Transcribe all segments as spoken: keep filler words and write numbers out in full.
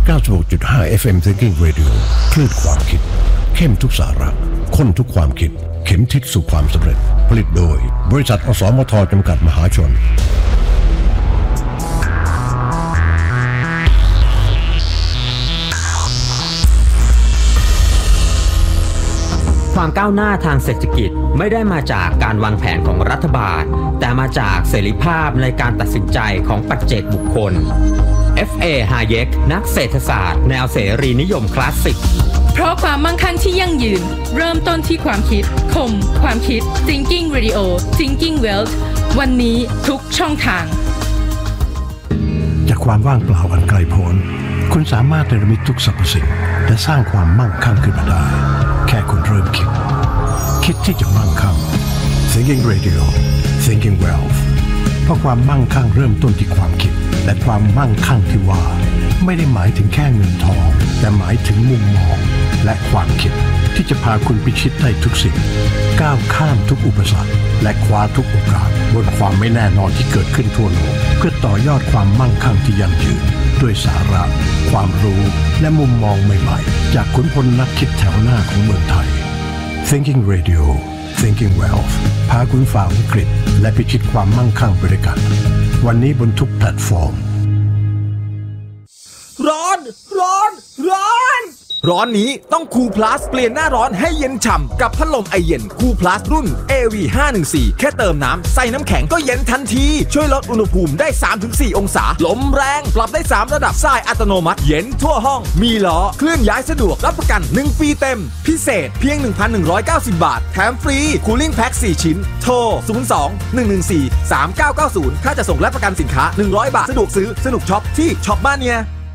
เก้าสิบหกจุดห้า เอฟ เอ็ม Thinking Radio คลื่นความคิดเข้มทุกสาระข้นทุกความคิดเข็มทิศสู่ความสำเร็จผลิตโดยบริษัทอสมทจำกัดมหาชนความก้าวหน้าทางเศรษฐกิจไม่ได้มาจากการวางแผนของรัฐบาลแต่มาจากเสรีภาพในการตัดสินใจของปัจเจกบุคคล เอฟ เอ Hayek นักเศรษฐศาสตร์แนวเสรีนิยมคลาสสิกเพราะความมั่งคั่งที่ยั่งยืนเริ่มต้นที่ความคิดคมความคิด Thinking Radio Thinking Wealth วันนี้ทุกช่องทางจากความว่างเปล่าอันไกลโพ้นคุณสามารถเนรมิตทุกสรรพสิ่งและสร้างความมั่งคั่งขึ้นมาได้แค่คุณเริ่มคิดคิดที่จะมั่งคั่ง Thinking Radio Thinking Wealth เพราะความมั่งคั่งเริ่มต้นที่ความคิดและความมั่งคั่งที่ว่าไม่ได้หมายถึงแค่เงินทองแต่หมายถึงมุมมองและความคิดที่จะพาคุณพิชิตได้ทุกสิ่งก้าวข้ามทุกอุปสรรคและคว้าทุกโอกาสบนความไม่แน่นอนที่เกิดขึ้นทั่วโลกเพื่อต่อยอดความมั่งคั่งที่ยั่งยืนด้วยสาระความรู้และมุมมองใหม่ๆจากขุนพลนักคิดแถวหน้าของเมืองไทย Thinking Radio Thinking Wealth พาคุณฝ่าวิกฤตและพิชิตความมั่งคั่งไปด้วยกันวันนี้บนทุกแพลตฟอร์มร้อนร้อนร้อนร้อนนี้ต้องคูลพลัสเปลี่ยนหน้าร้อนให้เย็นฉ่ำกับพัดลมไอเย็นคูลพลัสรุ่น เอ วี ห้าหนึ่งสี่ แค่เติมน้ำใส่น้ำแข็งก็เย็นทันทีช่วยลดอุณหภูมิได้ สามถึงสี่ องศาลมแรงปรับได้สามระดับทรายอัตโนมัติเย็นทั่วห้องมีล้อเคลื่อนย้ายสะดวกรับประกันหนึ่งปีเต็มพิเศษเพียง หนึ่งพันหนึ่งร้อยเก้าสิบ บาทแถมฟรีคูลิ่งแพ็คสี่ชิ้นโทรศูนย์ สอง หนึ่ง หนึ่ง สี่ สาม เก้า เก้า ศูนย์ค่าจะส่งและประกันสินค้าหนึ่งร้อยบาทสะดวกซื้อสนุกช็อปที่ช็อปบ้านเนีย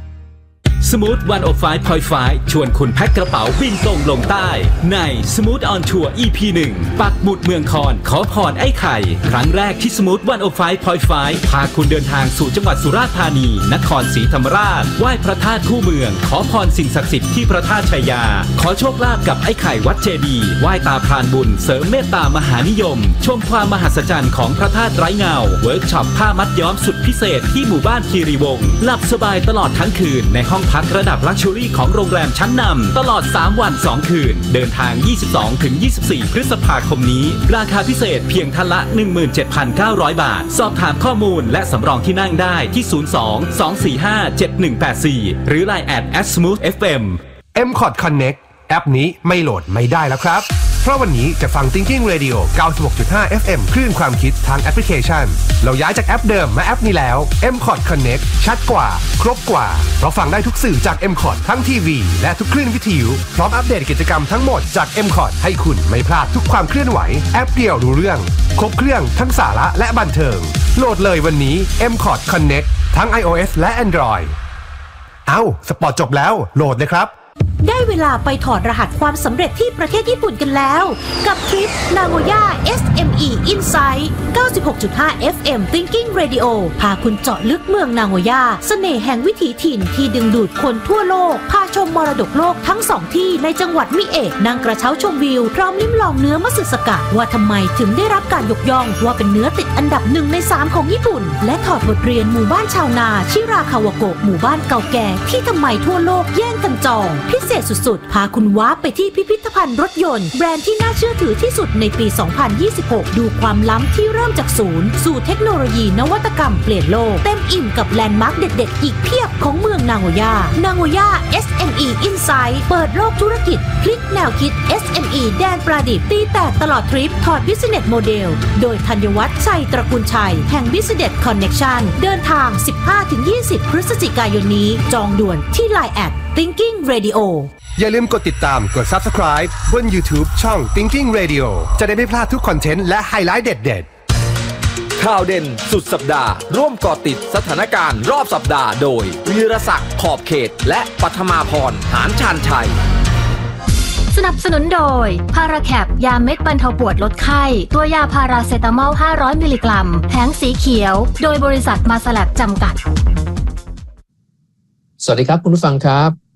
Smooth หนึ่งศูนย์ห้า จุดห้า ชวนคุณแพ็คกระเป๋าบินตรงลงใต้ใน Smooth on Tour อี พี หนึ่ง ปักหมุดเมืองคอนขอพรไอ้ไข่ครั้งแรกที่ Smooth หนึ่งศูนย์ห้า จุดห้า พาคุณเดินทางสู่จังหวัดสุราษฎร์ธานีนครศรีธรรมราชไหว้พระธาตุคู่เมืองขอพรสิ่งศักดิ์สิทธิ์ที่พระธาตุชัยยาขอโชคลาภกับไอ้ไข่วัดเจดีย์ไหว้ตาพรานบุญเสริมเมตตามหานิยมชมความมหัศจรรย์ของพระธาตุไร้เงาเวิร์กช็อปผ้ามัดย้อมสุดพิเศษที่หมู่บ้านคีรีวงศ์หลับสบายตลอดทั้งคืนในห้องพักระดับลักชัวรี่ของโรงแรมชั้นนำตลอดสามวันสองคืนเดินทาง ยี่สิบสองถึงยี่สิบสี่ พฤษภาคมนี้ราคาพิเศษเพียงท่านละ หนึ่งหมื่นเจ็ดพันเก้าร้อย บาทสอบถามข้อมูลและสำรองที่นั่งได้ที่ ศูนย์ สอง สอง สี่ ห้า เจ็ด หนึ่ง แปด สี่ หรือ ไลน์ แอท แอท สมูท เอฟ เอ็มเอ็ม คอร์ด Connect แอปนี้ไม่โหลดไม่ได้แล้วครับเพราะวันนี้จะฟัง Thinking Radio เก้าสิบหกจุดห้า เอฟ เอ็ม คลื่นความคิดทางแอปพลิเคชันเราย้ายจากแอปเดิมมาแอปนี้แล้ว เอ็ม คอร์ด Connect ชัดกว่าครบกว่าเพราะฟังได้ทุกสื่อจาก เอ็ม คอร์ด ทั้งทีวีและทุกคลื่นวิทยุพร้อมอัปเดตกิจกรรมทั้งหมดจาก เอ็ม คอร์ด ให้คุณไม่พลาดทุกความเคลื่อนไหวแอปเดียวรู้เรื่องครบเครื่องทั้งสาระและบันเทิงโหลดเลยวันนี้ เอ็ม คอร์ด Connect ทั้ง iOS และ Android เอ้าสปอร์ตจบแล้วโหลดเลยครับได้เวลาไปถอดรหัสความสำเร็จที่ประเทศญี่ปุ่นกันแล้วกับทริป Nagoya เอส เอ็ม อี Insight เก้าสิบหกจุดห้า เอฟ เอ็ม Thinking Radio พาคุณเจาะลึกเมืองนาโกย่าเสน่ห์แห่งวิถีถิ่นที่ดึงดูดคนทั่วโลกพาชมมรดกโลกทั้งสองที่ในจังหวัดมิเอะนั่งกระเช้าชมวิวพร้อมลิ้มลองเนื้อมัตสึสกะว่าทำไมถึงได้รับการยกย่องว่าเป็นเนื้อติดอันดับหนึ่งในสามของญี่ปุ่นและถอดบทเรียนหมู่บ้านชาวนาชิราคาวาโกะหมู่บ้านเก่าแก่ที่ทำไมทั่วโลกแย่งกันจองพิเศษสุดๆพาคุณว้าไปที่พิพิธภัณฑ์รถยนต์แบรนด์ที่น่าเชื่อถือที่สุดในปี สองพันยี่สิบหก ดูความล้ำที่เริ่มจากศูนย์สู่เทคโนโลยีนวัตกรรมเปลี่ยนโลกเต็มอิ่มกับแลนด์มาร์คเด็ดๆอีกเพียบของเมืองนาโกย่านาโกย่า เอส เอ็ม อี Insight เปิดโลกธุรกิจพลิกแนวคิด เอส เอ็ม อี แดนประดิษฐ์ตีแตกตลอดทริปถอด Business Model โดยธัญวัฒน์ชัยตระกูลชัยแห่ง Business Connection เดินทาง สิบห้าถึงยี่สิบ พฤศจิกายนนี้จองด่วนที่ ไลน์ แอท Thinking Radio อย่าลืมกดติดตามกด Subscribe บน YouTube ช่อง Thinking Radio จะได้ไม่พลาดทุกคอนเทนต์และไฮไลท์เด็ดๆข่าวเด่นสุดสัปดาห์ร่วมก่อติดสถานการณ์รอบสัปดาห์โดยวีรศักดิ์ขอบเขตและปัทมาพรหานชาญชัยสนับสนุนโดยพาราแคปยาเม็ดบรรเทาปวดลดไข้ตัวยาพาราเซตามอลห้าร้อยมิลลิกรัมแผงสีเขียวโดยบริษัทมาสแลบจำกัดสวัสดีครับคุณผู้ฟังครับ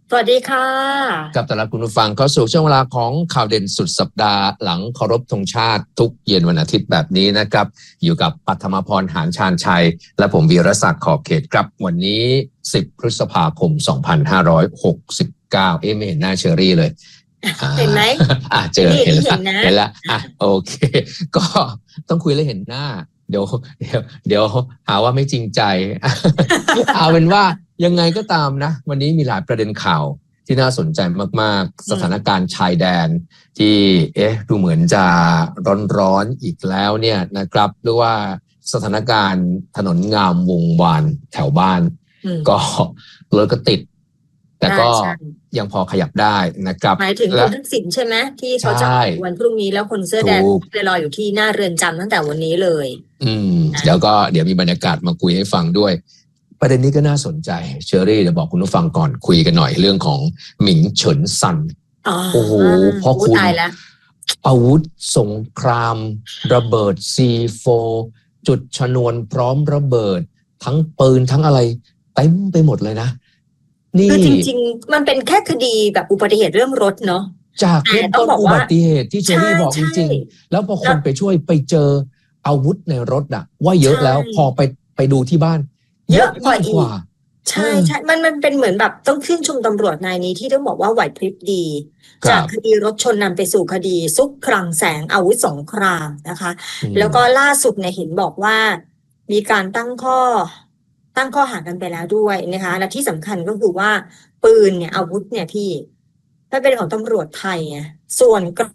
สวัสดีค่ะกับต้อนรับคุณผู้ฟังเข้าสู่ช่วงเวลาของข่าวเด่นสุดสัปดาห์หลังเคารพธงชาติทุกเย็นวันอาทิตย์แบบนี้นะครับอยู่กับปัทมพรหานชาญชัยและผมวีรศักดิ์ขอบเขตครับวันนี้สิบพฤษภาคมสองพันห้าร้อยหกสิบเก้าเอ๊ะไม่เห็นหน้าเชอรี่เลยเห็นไหมอ่าเจอเห็นแล้วเห็นแล้วอ่ะโอเคก็ต้องคุยแล้วเห็นหน้าเดี๋ยวเดี๋ยวเดี๋ยวหาว่าไม่จริงใจเอาเป็นว่ายังไงก็ตามนะวันนี้มีหลายประเด็นข่าวที่น่าสนใจมากๆสถานการณ์ชายแดนที่เอ๊ะดูเหมือนจะร้อนๆอีกแล้วเนี่ยนะครับหรือว่าสถานการณ์ถนนงามวงวานแถวบ้านก็รถก็ติดแต่ก็ยังพอขยับได้นะครับหมายถึงคุณทักษิณใช่ไหมที่เขาจะวันพรุ่งนี้แล้วคนเสื้อแดงไปรออยู่ที่หน้าเรือนจำตั้งแต่วันนี้เลยอืมเดี๋ยวก็เดี๋ยวมีบรรยากาศมาคุยให้ฟังด้วยประเด็นนี้ก็น่าสนใจเชอรี่เดี๋ยวบอกคุณผู้ฟังก่อนคุยกันหน่อยเรื่องของหมิงเฉินซันโอ้โหพ่อคุณอาวุธสงครามระเบิด ซี โฟร์ จุดชนวนพร้อมระเบิดทั้งปืนทั้งอะไรเต็มไปหมดเลยนะนี่คือจริงๆมันเป็นแค่คดีแบบอุบัติเหตุเรื่องรถเนาะจากเรื่องต้นอุบัติเหตุที่เชอรี่บอกจริงๆแล้วพอคนไปช่วยไปเจออาวุธในรถอะว่าเยอะแล้วพอไปไปดูที่บ้านเยอะกว่าอีกใช่ใช่มันมันเป็นเหมือนแบบต้องชื่นชมตำรวจนายนี้ที่ต้องบอกว่าไหวพริบดีจากคดีรถชนนำไปสู่คดีซุกคลังแสงอาวุธสงครามนะคะแล้วก็ล่าสุดเนี่ยเห็นบอกว่ามีการตั้งข้อตั้งข้อหากันไปแล้วด้วยนะคะและที่สำคัญก็คือว่าปืนเนี่ยอาวุธเนี่ยพี่ถ้าเป็นของตำรวจไทยไงส่วนก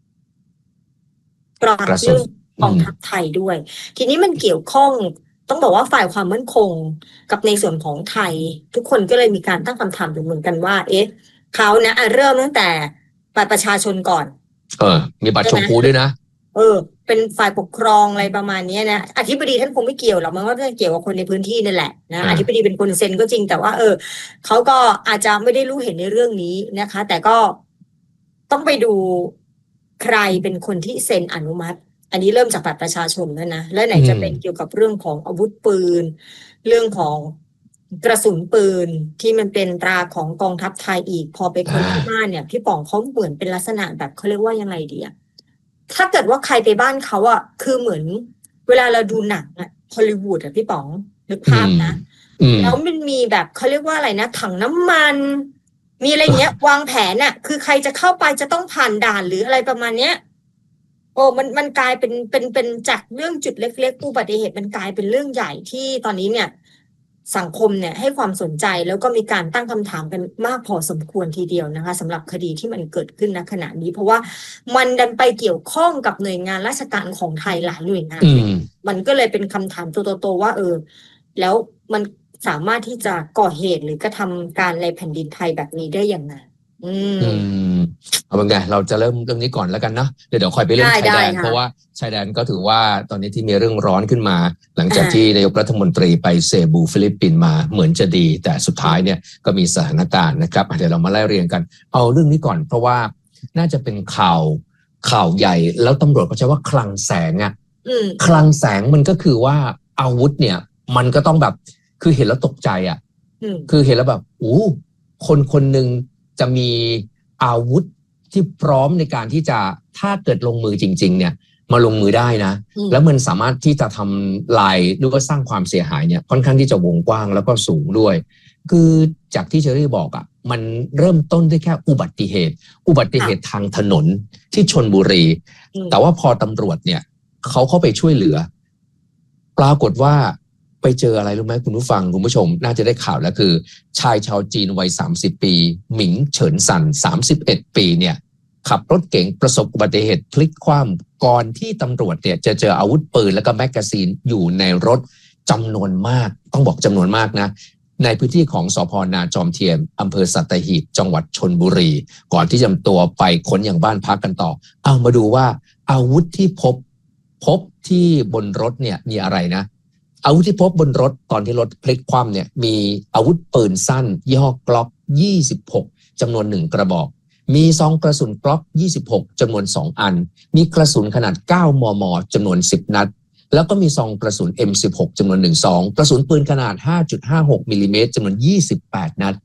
รองเรื่องกองทัพไทยด้วยทีนี้มันเกี่ยวข้องต้องบอกว่าฝ่ายความมั่นคงกับในส่วนของไทยทุกคนก็เลยมีการตั้งคำถามเหมือนกันว่าเอ๊ะเขาเนี่ยเริ่มตั้งแต่ฝ่ายประชาชนก่อนเออมีบัตรชมพูด้วยนะเออเป็นฝ่ายปกครองอะไรประมาณนี้นะอธิบดีท่านคงไม่เกี่ยวหรอกมันก็จะเกี่ยวกับคนในพื้นที่นั่นแหละนะอธิบดีเป็นคนเซ็นก็จริงแต่ว่าเออเขาก็อาจจะไม่ได้รู้เห็นในเรื่องนี้นะคะแต่ก็ต้องไปดูใครเป็นคนที่เซ็นอนุมัติอันนี้เริ่มจากบัตรประชาชนแล้วนะและไหนจะเป็นเกี่ยวกับเรื่องของอาวุธปืนเรื่องของกระสุนปืนที่มันเป็นตราของกองทัพไทยอีกพอไปคนที่บ้านเนี่ยพี่ป๋องเขาเหมือนเป็นลักษณะแบบเขาเรียกว่ายังไงดีอะถ้าเกิดว่าใครไปบ้านเขาอะคือเหมือนเวลาเราดูหนังอะฮอลลีวูดอะพี่ป๋องนึกภาพนะแล้วมันมีแบบเขาเรียกว่าอะไรนะถังน้ำมันมีอะไรเงี้ยวางแผนอะคือใครจะเข้าไปจะต้องผ่านด่านหรืออะไรประมาณเนี้ยโอ้มันมันกลายเป็นเป็นเป็นจากเรื่องจุดเล็กๆอุบัติเหตุมันกลายเป็นเรื่องใหญ่ที่ตอนนี้เนี่ยสังคมเนี่ยให้ความสนใจแล้วก็มีการตั้งคำถามกันมากพอสมควรทีเดียวนะคะสำหรับคดีที่มันเกิดขึ้นณขณะนี้เพราะว่ามันดันไปเกี่ยวข้องกับหน่วยงานราชการของไทยหลายหน่วยงานมันก็เลยเป็นคำถามโตๆว่าเออแล้วมันสามารถที่จะก่อเหตุหรือกระทำการในแผ่นดินไทยแบบนี้ได้อย่างไรอืมเอาเป็นไงเราจะเริ่มเรื่องนี้ก่อนแล้วกันนะเดี๋ยวเดี๋ยวค่อยไปเรื่องชายแดนเพราะว่าชายแดนก็ถือว่าตอนนี้ที่มีเรื่องร้อนขึ้นมาหลังจากที่นายกรัฐมนตรีไปเซบูฟิลิปปินส์มาเหมือนจะดีแต่สุดท้ายเนี่ยก็มีสถานการณ์นะครับเดี๋ยวเรามาไล่เรียงกันเอาเรื่องนี้ก่อนเพราะว่าน่าจะเป็นข่าวข่าวใหญ่แล้วตำรวจก็ใช้ว่าคลังแสงอ่ะคลังแสงมันก็คือว่าอาวุธเนี่ยมันก็ต้องแบบคือเห็นแล้วตกใจอ่ะคือเห็นแล้วแบบอู้คนคนหนึ่งจะมีอาวุธที่พร้อมในการที่จะถ้าเกิดลงมือจริงๆเนี่ยมาลงมือได้นะแล้วมันสามารถที่จะทำลายหรือว่าสร้างความเสียหายเนี่ยค่อนข้างที่จะวงกว้างแล้วก็สูงด้วยคือจากที่เชอรี่บอกอ่ะมันเริ่มต้นได้แค่อุบัติเหตุอุบัติเหตุทางถนนที่ชลบุรีแต่ว่าพอตำรวจเนี่ยเขาเข้าไปช่วยเหลือปรากฏว่าไปเจออะไรรู้ไหมคุณผู้ฟังคุณผู้ชมน่าจะได้ข่าวแล้วคือชายชาวจีนวัยสามสิบปีหมิงเฉินซันสามสิบเอ็ดปีเนี่ยขับรถเก๋งประสบอุบัติเหตุพลิกคว่ำก่อนที่ตำรวจเนี่ยจะเจออาวุธปืนและก็แมกกาซีนอยู่ในรถจำนวนมากต้องบอกจำนวนมากนะในพื้นที่ของสภ.นาจอมเทียมอำเภอสัตหีบจังหวัดชลบุรีก่อนที่จะนำตัวไปค้นอย่างบ้านพักกันต่อเอามาดูว่าอาวุธที่พบพบที่บนรถเนี่ยมีอะไรนะอาวุธที่พบบนรถตอนที่รถพลิกคว่ำเนี่ยมีอาวุธปืนสั้นยี่ห้อกล็อกยี่สิบหกจำนวนหนึ่งกระบอกมีซองกระสุนกล็อกยี่สิบหกจำนวนสองอันมีกระสุนขนาดเก้ามมจำนวนสิบนัดแล้วก็มีซองกระสุน เอ็ม สิบหก จำนวนหนึ่งซองกระสุนปืนขนาด ห้าจุดห้าหก มิลลิเมตรจำนวนยี่สิบแปดนัด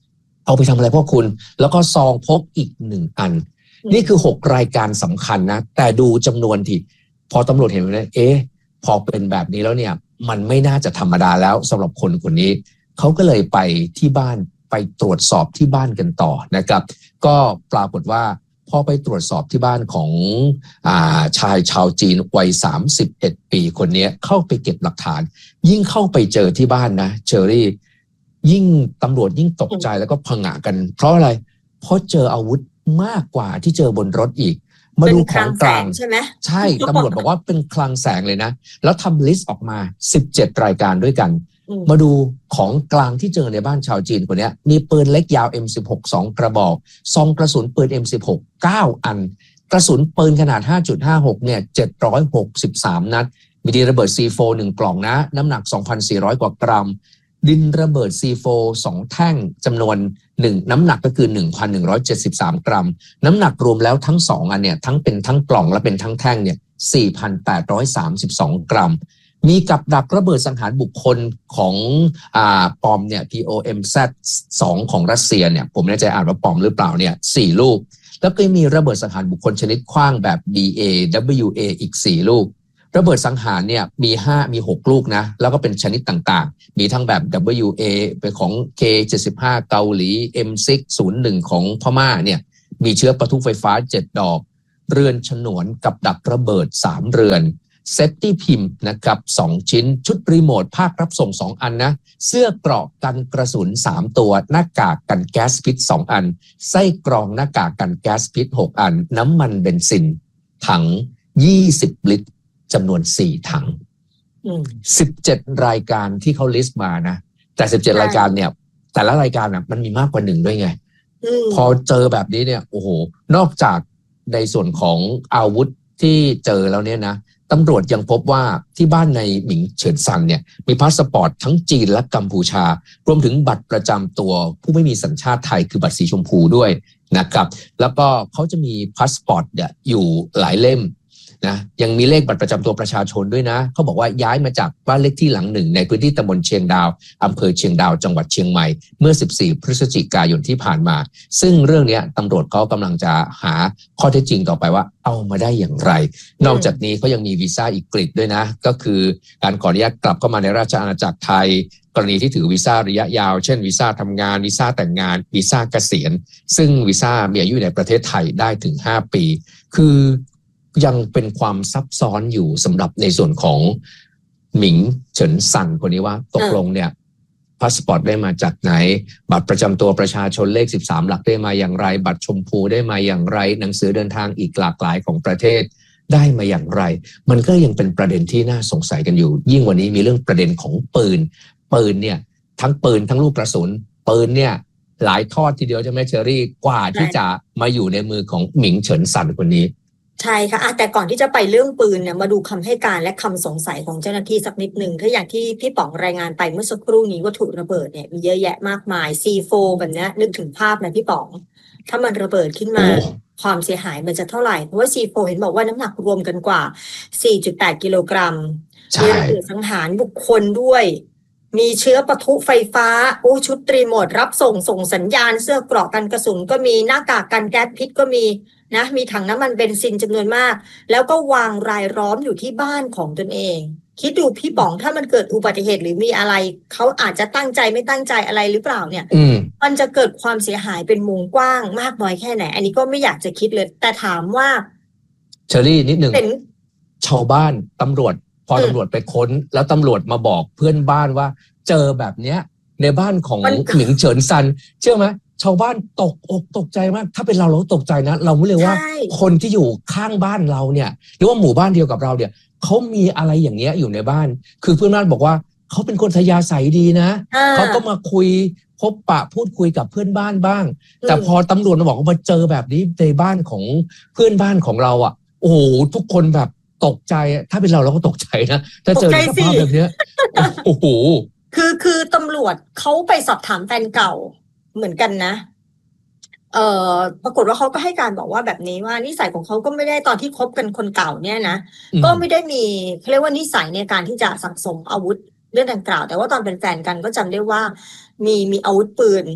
เอาไปทำอะไรพ่อคุณแล้วก็ซองพกอีกหนึ่งอันนี่คือหกรายการสำคัญนะแต่ดูจำนวนที่พอตำรวจเห็นว่าเอ๊ะพอเป็นแบบนี้แล้วเนี่ยมันไม่น่าจะธรรมดาแล้วสำหรับคนคนนี้เขาก็เลยไปที่บ้านไปตรวจสอบที่บ้านกันต่อนะครับก็ปรากฏว่าพอไปตรวจสอบที่บ้านของอ่าชายชาวจีนวัยสามสิบเอ็ดปีคนนี้เข้าไปเก็บหลักฐานยิ่งเข้าไปเจอที่บ้านนะเชอรี่ยิ่งตำรวจยิ่งตกใจแล้วก็ผงะกันเพราะอะไรเพราะเจออาวุธมากกว่าที่เจอบนรถอีกมาดูของกลางใช่ไหมใช่ตำรวจบอกว่าเป็นคลังแสงเลยนะแล้วทำลิสต์ออกมาสิบเจ็ดรายการด้วยกันมาดูของกลางที่เจอในบ้านชาวจีนคนนี้มีปืนเล็กยาว เอ็ม สิบหก สองกระบอกซองกระสุนปืน เอ็ม สิบหก เก้าอันกระสุนปืนขนาด ห้าจุดห้าหก เนี่ยเจ็ดร้อยหกสิบสามนัดมีดินระเบิด ซี โฟร์ หนึ่งกล่องนะน้ำหนัก สองพันสี่ร้อย กว่ากรัมดินระเบิด ซี โฟร์ สองแท่งจำนวนหนึ่งน้ำหนักก็คือ หนึ่งพันหนึ่งร้อยเจ็ดสิบสาม กรัมน้ำหนักรวมแล้วทั้งสองอันเนี่ยทั้งเป็นทั้งกล่องและเป็นทั้งแท่งเนี่ย สี่พันแปดร้อยสามสิบสอง กรัมมีกับดักระเบิดสังหารบุคคลของอ่าปอมเนี่ย พี โอ เอ็ม แซด สอง ของรัสเซียเนี่ยผมไม่แน่ใจอ่านว่าปอมหรือเปล่าเนี่ยสี่ลูกแล้วก็มีระเบิดสังหารบุคคลชนิดขว้างแบบ บี เอ ดับเบิลยู เอ อีกสี่ลูกระเบิดสังหารเนี่ยมีห้ามีหกลูกนะแล้วก็เป็นชนิดต่างๆมีทั้งแบบ ดับเบิลยู เอ เป็นของ เค เจ็ดสิบห้า เกาหลี เอ็ม ซิกซ์ ศูนย์หนึ่ง ของพม่าเนี่ยมีเชื้อปะทุไฟฟ้าเจ็ดดอกเรือนฉนวนกับดักระเบิดสามเรือนเซฟตี้พิมพ์นะครับสองชิ้นชุดรีโมทภาครับส่งสองอันนะเสื้อเกราะกันกระสุนสามตัวหน้ากากกันแก๊สพิษสองอันไส้กรองหน้ากากกันแก๊สพิษหกอันน้ำมันเบนซินถังยี่สิบลิตรจำนวนสี่ถังสิบเจ็ดรายการที่เขาลิสต์มานะแต่สิบเจ็ดรายการเนี่ยแต่ละรายการน่ะมันมีมากกว่าหนึ่งด้วยไงพอเจอแบบนี้เนี่ยโอ้โหนอกจากในส่วนของอาวุธที่เจอแล้วเนี่ยนะตำรวจยังพบว่าที่บ้านในหมิงเฉินซันเนี่ยมีพาสปอร์ตทั้งจีนและกัมพูชารวมถึงบัตรประจำตัวผู้ไม่มีสัญชาติไทยคือบัตรสีชมพูด้วยนะครับแล้วก็เขาจะมีพาสปอร์ตเนี่ยอยู่หลายเล่มนะยังมีเลขบัตรประจำตัวประชาชนด้วยนะเขาบอกว่าย้ายมาจากบ้านเลขที่หลังหนึ่งในพื้นที่ตำบลเชียงดาวอำเภอเชียงดาวจังหวัดเชียงใหม่เมื่อสิบสี่พฤศจิกายนที่ผ่านมาซึ่งเรื่องนี้ตำรวจเขากำลังจะหาข้อเท็จจริงต่อไปว่าเอามาได้อย่างไรนอกจากนี้เขายังมีวีซ่าอีกกฤษด้วยนะก็คือการขออนุญาตกลับเข้ามาในราชอาณาจักรไทยกรณีที่ถือวีซ่าระยะยาวเช่นวีซ่าทำงานวีซ่าแต่งงานวีซ่าเกษียณซึ่งวีซ่ามีอายุในประเทศไทยได้ถึงห้าปีคือยังเป็นความซับซ้อนอยู่สำหรับในส่วนของหมิงเฉินซันคนนี้ว่าตกลงเนี่ยพาสปอร์ตได้มาจากไหนบัตรประจำตัวประชาชนเลขสิบสามหลักได้มาอย่างไรบัตรชมพูได้มาอย่างไรหนังสือเดินทางอีกหลากหลายของประเทศได้มาอย่างไรมันก็ยังเป็นประเด็นที่น่าสงสัยกันอยู่ยิ่งวันนี้มีเรื่องประเด็นของปืนปืนเนี่ยทั้งปืนทั้งลูกกระสุนปืนเนี่ยหลายทอดทีเดียวใช่ไหมเชอรี่กว่าที่จะมาอยู่ในมือของหมิงเฉินซันคนนี้ใช่ค่ะแต่ก่อนที่จะไปเรื่องปืนเนี่ยมาดูคำให้การและคำสงสัยของเจ้าหน้าที่สักนิดหนึ่งถ้าอย่างที่พี่ป๋องรายงานไปเมื่อสักครู่นี้วัตถุระเบิดเนี่ยมีเยอะแยะมากมาย ซี โฟร์ แบบนี้นึกถึงภาพนะพี่ป๋องถ้ามันระเบิดขึ้นมาความเสียหายมันจะเท่าไหร่เพราะว่า ซี โฟร์ เห็นบอกว่าน้ำหนักรวมกันกว่า สี่จุดแปด กิโลกรัมมีระเบิดสังหารบุคคลด้วยมีเชื้อปะทุไฟฟ้าโอ้ชุดรีโมทรับส่งส่งสัญญาณเสื้อเกราะกันกระสุนก็มีหน้ากากกันแก๊สพิษก็มีนะมีถังน้ำมันเบนซินจำนวนมากแล้วก็วางรายล้อมอยู่ที่บ้านของตนเองคิดดูพี่ป๋องถ้ามันเกิดอุบัติเหตุหรือมีอะไรเขาอาจจะตั้งใจไม่ตั้งใจอะไรหรือเปล่าเนี่ยมันจะเกิดความเสียหายเป็นวงกว้างมากน้อยแค่ไหนอันนี้ก็ไม่อยากจะคิดเลยแต่ถามว่าเชอรี่นิดนึงชาวบ้านตำรวจพอตำรวจไปค้นแล้วตำรวจมาบอกเพื่อนบ้านว่าเจอแบบเนี้ยในบ้านของหมิงเฉินซันเชื่อไหมชาวบ้านตกอกตกใจมากถ้าเป็นเราเราตกใจนะเราไม่เลยว่าคนที่อยู่ข้างบ้านเราเนี่ยหรือว่าหมู่บ้านเดียวกับเราเนี่ยเขามีอะไรอย่างเงี้ยอยู่ในบ้านคือเพื่อนบ้านบอกว่าเขาเป็นคนทะยาศัยดีนะเขาก็มาคุยพบปะพูดคุยกับเพื่อนบ้านบ้างแต่พอตำรวจมาบอกว่ามาเจอแบบนี้ในบ้านของเพื่อนบ้านของเราอ่ะโอ้โหทุกคนแบบตกใจถ้าเป็นเราเราก็ตกใจนะถ้าเจอสภาพแบบนี้โอ้โหคือคือตำรวจเขาไปสอบถามแฟนเก่าเหมือนกันนะเอ่อปรากฏว่าเขาก็ให้การบอกว่าแบบนี้ว่านิสัยของเขาก็ไม่ได้ตอนที่คบกันคนเก่าเนี่ยนะก็ไม่ได้มีเขาเรียกว่านิสัยในการที่จะสั่งสมอาวุธเรื่องดังกล่าวแต่ว่าตอนเป็นแฟนกันก็จำได้ว่ามีมีอาวุธปืน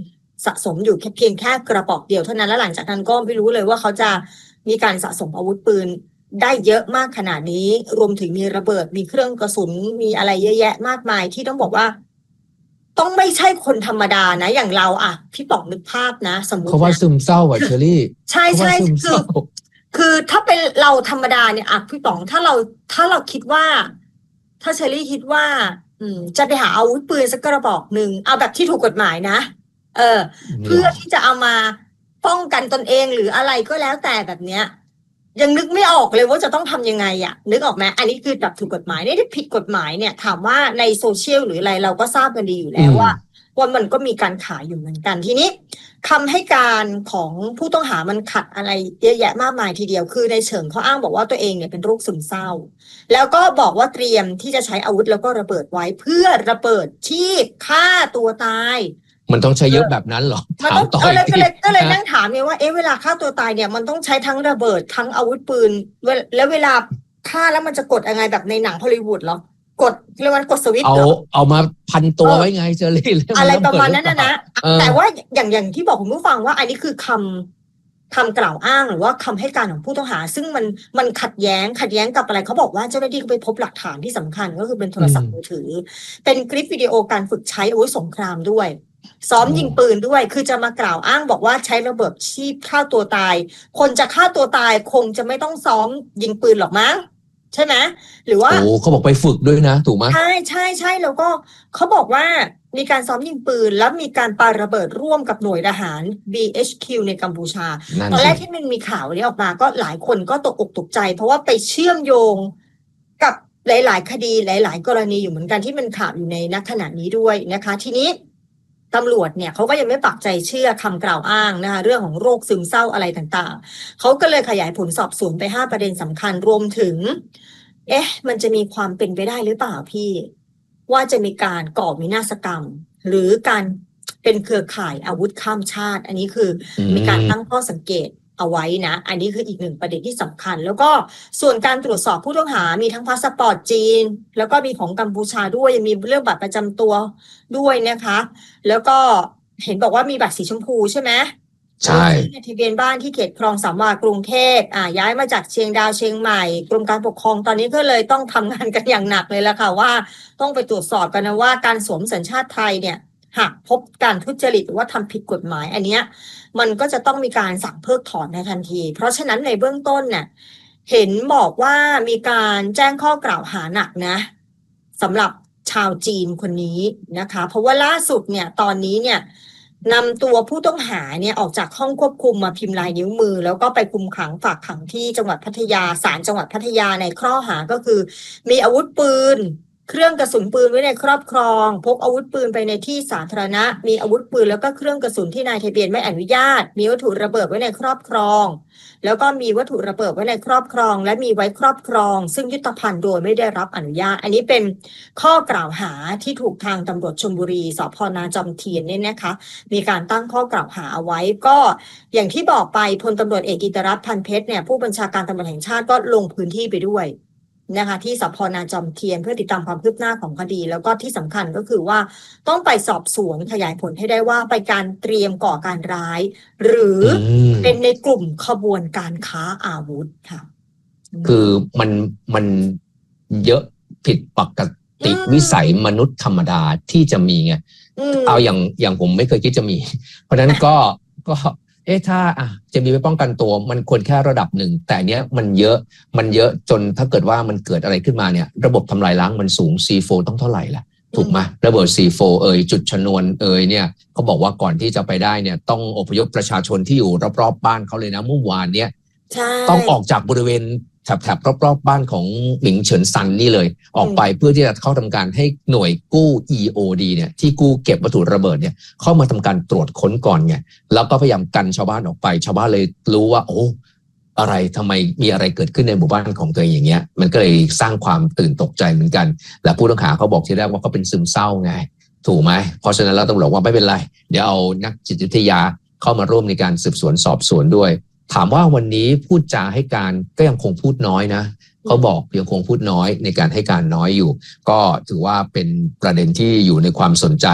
สะสมอยู่แค่เพียงแค่กระบอกเดียวเท่านั้นแล้วหลังจากนั้นก็ไม่รู้เลยว่าเขาจะมีการสะสมอาวุธปืนได้เยอะมากขนาดนี้รวมถึงมีระเบิดมีเครื่องกระสุนมีอะไรเยอะแยะมากมายที่ต้องบอกว่าต้องไม่ใช่คนธรรมดานะอย่างเราอ่ะพี่ป๋องนึกภาพนะสมมติเขาว่าซึมเศร้าอ่ะเชอรี่ใช่ใช่คือคือถ้าเป็นเราธรรมดาเนี่ยอ่ะพี่ป๋องถ้าเราถ้าเราคิดว่าถ้าเชอรี่คิดว่าอืมจะไปหาอาวุธปืนสักกระบอกหนึ่งเอาแบบที่ถูกกฎหมายนะเออเพื่อที่จะเอามาป้องกันตนเองหรืออะไรก็แล้วแต่แบบเนี้ยยังนึกไม่ออกเลยว่าจะต้องทำยังไงอ่ะนึกออกไหมอันนี้คือแบบถูกกฎหมายนี่ที่ผิดกฎหมายเนี่ยถามว่าในโซเชียลหรืออะไรเราก็ทราบกันดีอยู่แล้วว่าว่ามันก็มีการขายอยู่เหมือนกันทีนี้คำให้การของผู้ต้องหามันขัดอะไรเยอะแยะมากมายทีเดียวคือในเฉิงเขาอ้างบอกว่าตัวเองเนี่ยเป็นโรคซึมเศร้าแล้วก็บอกว่าเตรียมที่จะใช้อาวุธแล้วก็ระเบิดไว้เพื่อระเบิดที่ฆ่าตัวตายมันต้องใช้เยอะแบบนั้นหรอถามต่อเลยก็เลยก็เลยนั่งถามไงว่าเอ๊ะเวลาฆ่าตัวตายเนี่ยมันต้องใช้ทั้งระเบิดทั้งอาวุธปืนแล้วเวลาฆ่าแล้วมันจะกดยังไงแบบในหนังฮอลลีวูดเหรอกดเรียกว่ากดสวิตช์เอาเอามาพันตัวไว้ไงเจอรี่อะไรประมาณนั้นนะนะแต่ว่าอย่างอย่างที่บอกคุณผู้ฟังว่าอันนี้คือคำคำกล่าวอ้างหรือว่าคำให้การของผู้ต้องหาซึ่งมันมันขัดแย้งขัดแย้งกับอะไรเขาบอกว่าเจ้าหน้าที่ก็ไปพบหลักฐานที่สำคัญก็คือเป็นโทรศัพท์มือถือเป็นคลิปวิดีโอการฝึกใช้อาวุธสงครามด้วยซ้อมยิงปืนด้วยคือจะมากล่าวอ้างบอกว่าใช้ระเบิดชีพฆ่าตัวตายคนจะฆ่าตัวตายคงจะไม่ต้องซ้อมยิงปืนหรอกมั้งใช่ไหมหรือว่าโอ้เขาบอกไปฝึกด้วยนะถูกไหมใช่ใช่ใช่แล้วก็เขาบอกว่ามีการซ้อมยิงปืนแล้วมีการปาระเบิดร่วมกับหน่วยทหาร บี เอช คิว ในกัมพูชาตอนแรกที่มันมีข่าวนี้ออกมาก็หลายคนก็ตกอกตกใจเพราะว่าไปเชื่อมโยงกับหลายๆคดีหลายๆกรณีอยู่เหมือนกันที่มันข่าวอยู่ในณขณะนี้ด้วยนะคะทีนี้ตำรวจเนี่ยเขาก็ยังไม่ปักใจเชื่อคำกล่าวอ้างนะคะเรื่องของโรคซึมเศร้าอะไรต่างๆเขาก็เลยขยายผลสอบสวนไปห้าประเด็นสำคัญรวมถึงเอ๊ะมันจะมีความเป็นไปได้หรือเปล่าพี่ว่าจะมีการก่อวินาศกรรมหรือการเป็นเครือข่ายอาวุธข้ามชาติอันนี้คือมีการตั้งข้อสังเกตเอาไว้นะอันนี้คืออีกหนึ่งประเด็นที่สำคัญแล้วก็ส่วนการตรวจสอบผู้ต้องหามีทั้งพาสปอร์ตจีนแล้วก็มีของกัมพูชาด้วยยังมีเรื่องบัตรประจำตัวด้วยนะคะแล้วก็เห็นบอกว่ามีบัตรสีชมพูใช่ไหมใช่ทะเบียนบ้านที่เขตคลองสามวากรุงเทพอ่าย้ายมาจากเชียงดาวเชียงใหม่กรมการปกครองตอนนี้ก็เลยต้องทำงานกันอย่างหนักเลยละค่ะว่าต้องไปตรวจสอบกันนะว่าการสวมสัญชาติไทยเนี่ยหากพบการทุจริตหรือว่าทำผิดกฎหมายอันเนี้ยมันก็จะต้องมีการสั่งเพิกถอนในทันทีเพราะฉะนั้นในเบื้องต้นเนี่ยเห็นบอกว่ามีการแจ้งข้อกล่าวหาหนักนะสำหรับชาวจีนคนนี้นะคะเพราะว่าล่าสุดเนี่ยตอนนี้เนี่ยนำตัวผู้ต้องหาเนี่ยออกจากห้องควบคุมมาพิมพ์ลายนิ้วมือแล้วก็ไปคุมขังฝากขังที่จังหวัดพัทยาศาลจังหวัดพัทยาในข้อหาก็คือมีอาวุธปืนเครื่องกระสุนปืนไว้ในครอบครองพกอาวุธปืนไปในที่สาธารณะมีอาวุธปืนแล้วก็เครื่องกระสุนที่นายทะเบียนไม่อนุญาตมีวัตถุระเบิดไว้ในครอบครองแล้วก็มีวัตถุระเบิดไว้ในครอบครองและมีไว้ครอบครองซึ่งยุทธภัณฑ์โดยไม่ได้รับอนุญาตอันนี้เป็นข้อกล่าวหาที่ถูกทางตำรวจชลบุรีสภ.นาจอมเทียนเนี่ยนะคะมีการตั้งข้อกล่าวหาเอาไว้ก็อย่างที่บอกไปพลตำรวจเอกกิตรัตน์พันเพชรเนี่ยผู้บัญชาการตำรวจแห่งชาติก็ลงพื้นที่ไปด้วยนะคะที่สภ.นาจอมเทียนเพื่อติดตามความคืบหน้าของคดีแล้วก็ที่สำคัญก็คือว่าต้องไปสอบสวนขยายผลให้ได้ว่าไปการเตรียมก่อการร้ายหรือเป็นในกลุ่มขบวนการค้าอาวุธค่ะคือมันมันเยอะผิดปกติวิสัยมนุษย์ธรรมดาที่จะมีไงเอาอย่างอย่างผมไม่เคยคิดจะมีเพราะฉะนั้นก็ก็เอ๊ะถ้าอ่ะจะมีไว้ป้องกันตัวมันควรแค่ระดับหนึ่งแต่เนี้ยมันเยอะมันเยอะจนถ้าเกิดว่ามันเกิดอะไรขึ้นมาเนี่ยระบบทำลายล้างมันสูง ซี โฟร์ ต้องเท่าไหร่ล่ะถูกไหมระเบิด ซี โฟร์ เอ่ยจุดชนวนเอ่ยเนี่ยเขาบอกว่าก่อนที่จะไปได้เนี่ยต้องอพยพประชาชนที่อยู่รอบๆบ้านเขาเลยนะเมื่อวานเนี้ยต้องออกจากบริเวณแถบๆรอบๆบ้านของหมิงเฉินซันนี่เลยออกไปเพื่อที่จะเข้าทำการให้หน่วยกู้ อี โอ ดี เนี่ยที่กู้เก็บวัตถุระเบิดเนี่ยเข้ามาทำการตรวจค้นก่อนไงแล้วก็พยายามกันชาวบ้านออกไปชาวบ้านเลยรู้ว่าโอ้อะไรทำไมมีอะไรเกิดขึ้นในหมู่บ้านของตัวเองอย่างเงี้ยมันก็เลยสร้างความตื่นตกใจเหมือนกันและผู้ต้องหาเขาบอกทีแรกว่าเขาเป็นซึมเศร้าไงถูกไหมเพราะฉะนั้นเราต้องบอกว่าไม่เป็นไรเดี๋ยวเอานักจิตวิทยาเข้ามาร่วมในการสืบสวนสอบสวนด้วยถามว่าวันนี้พูดจาให้การก็ยังคงพูดน้อยนะเขาบอกยังคงพูดน้อยในการให้การน้อยอยู่ก็ถือว่าเป็นประเด็นที่อยู่ในความสนใจ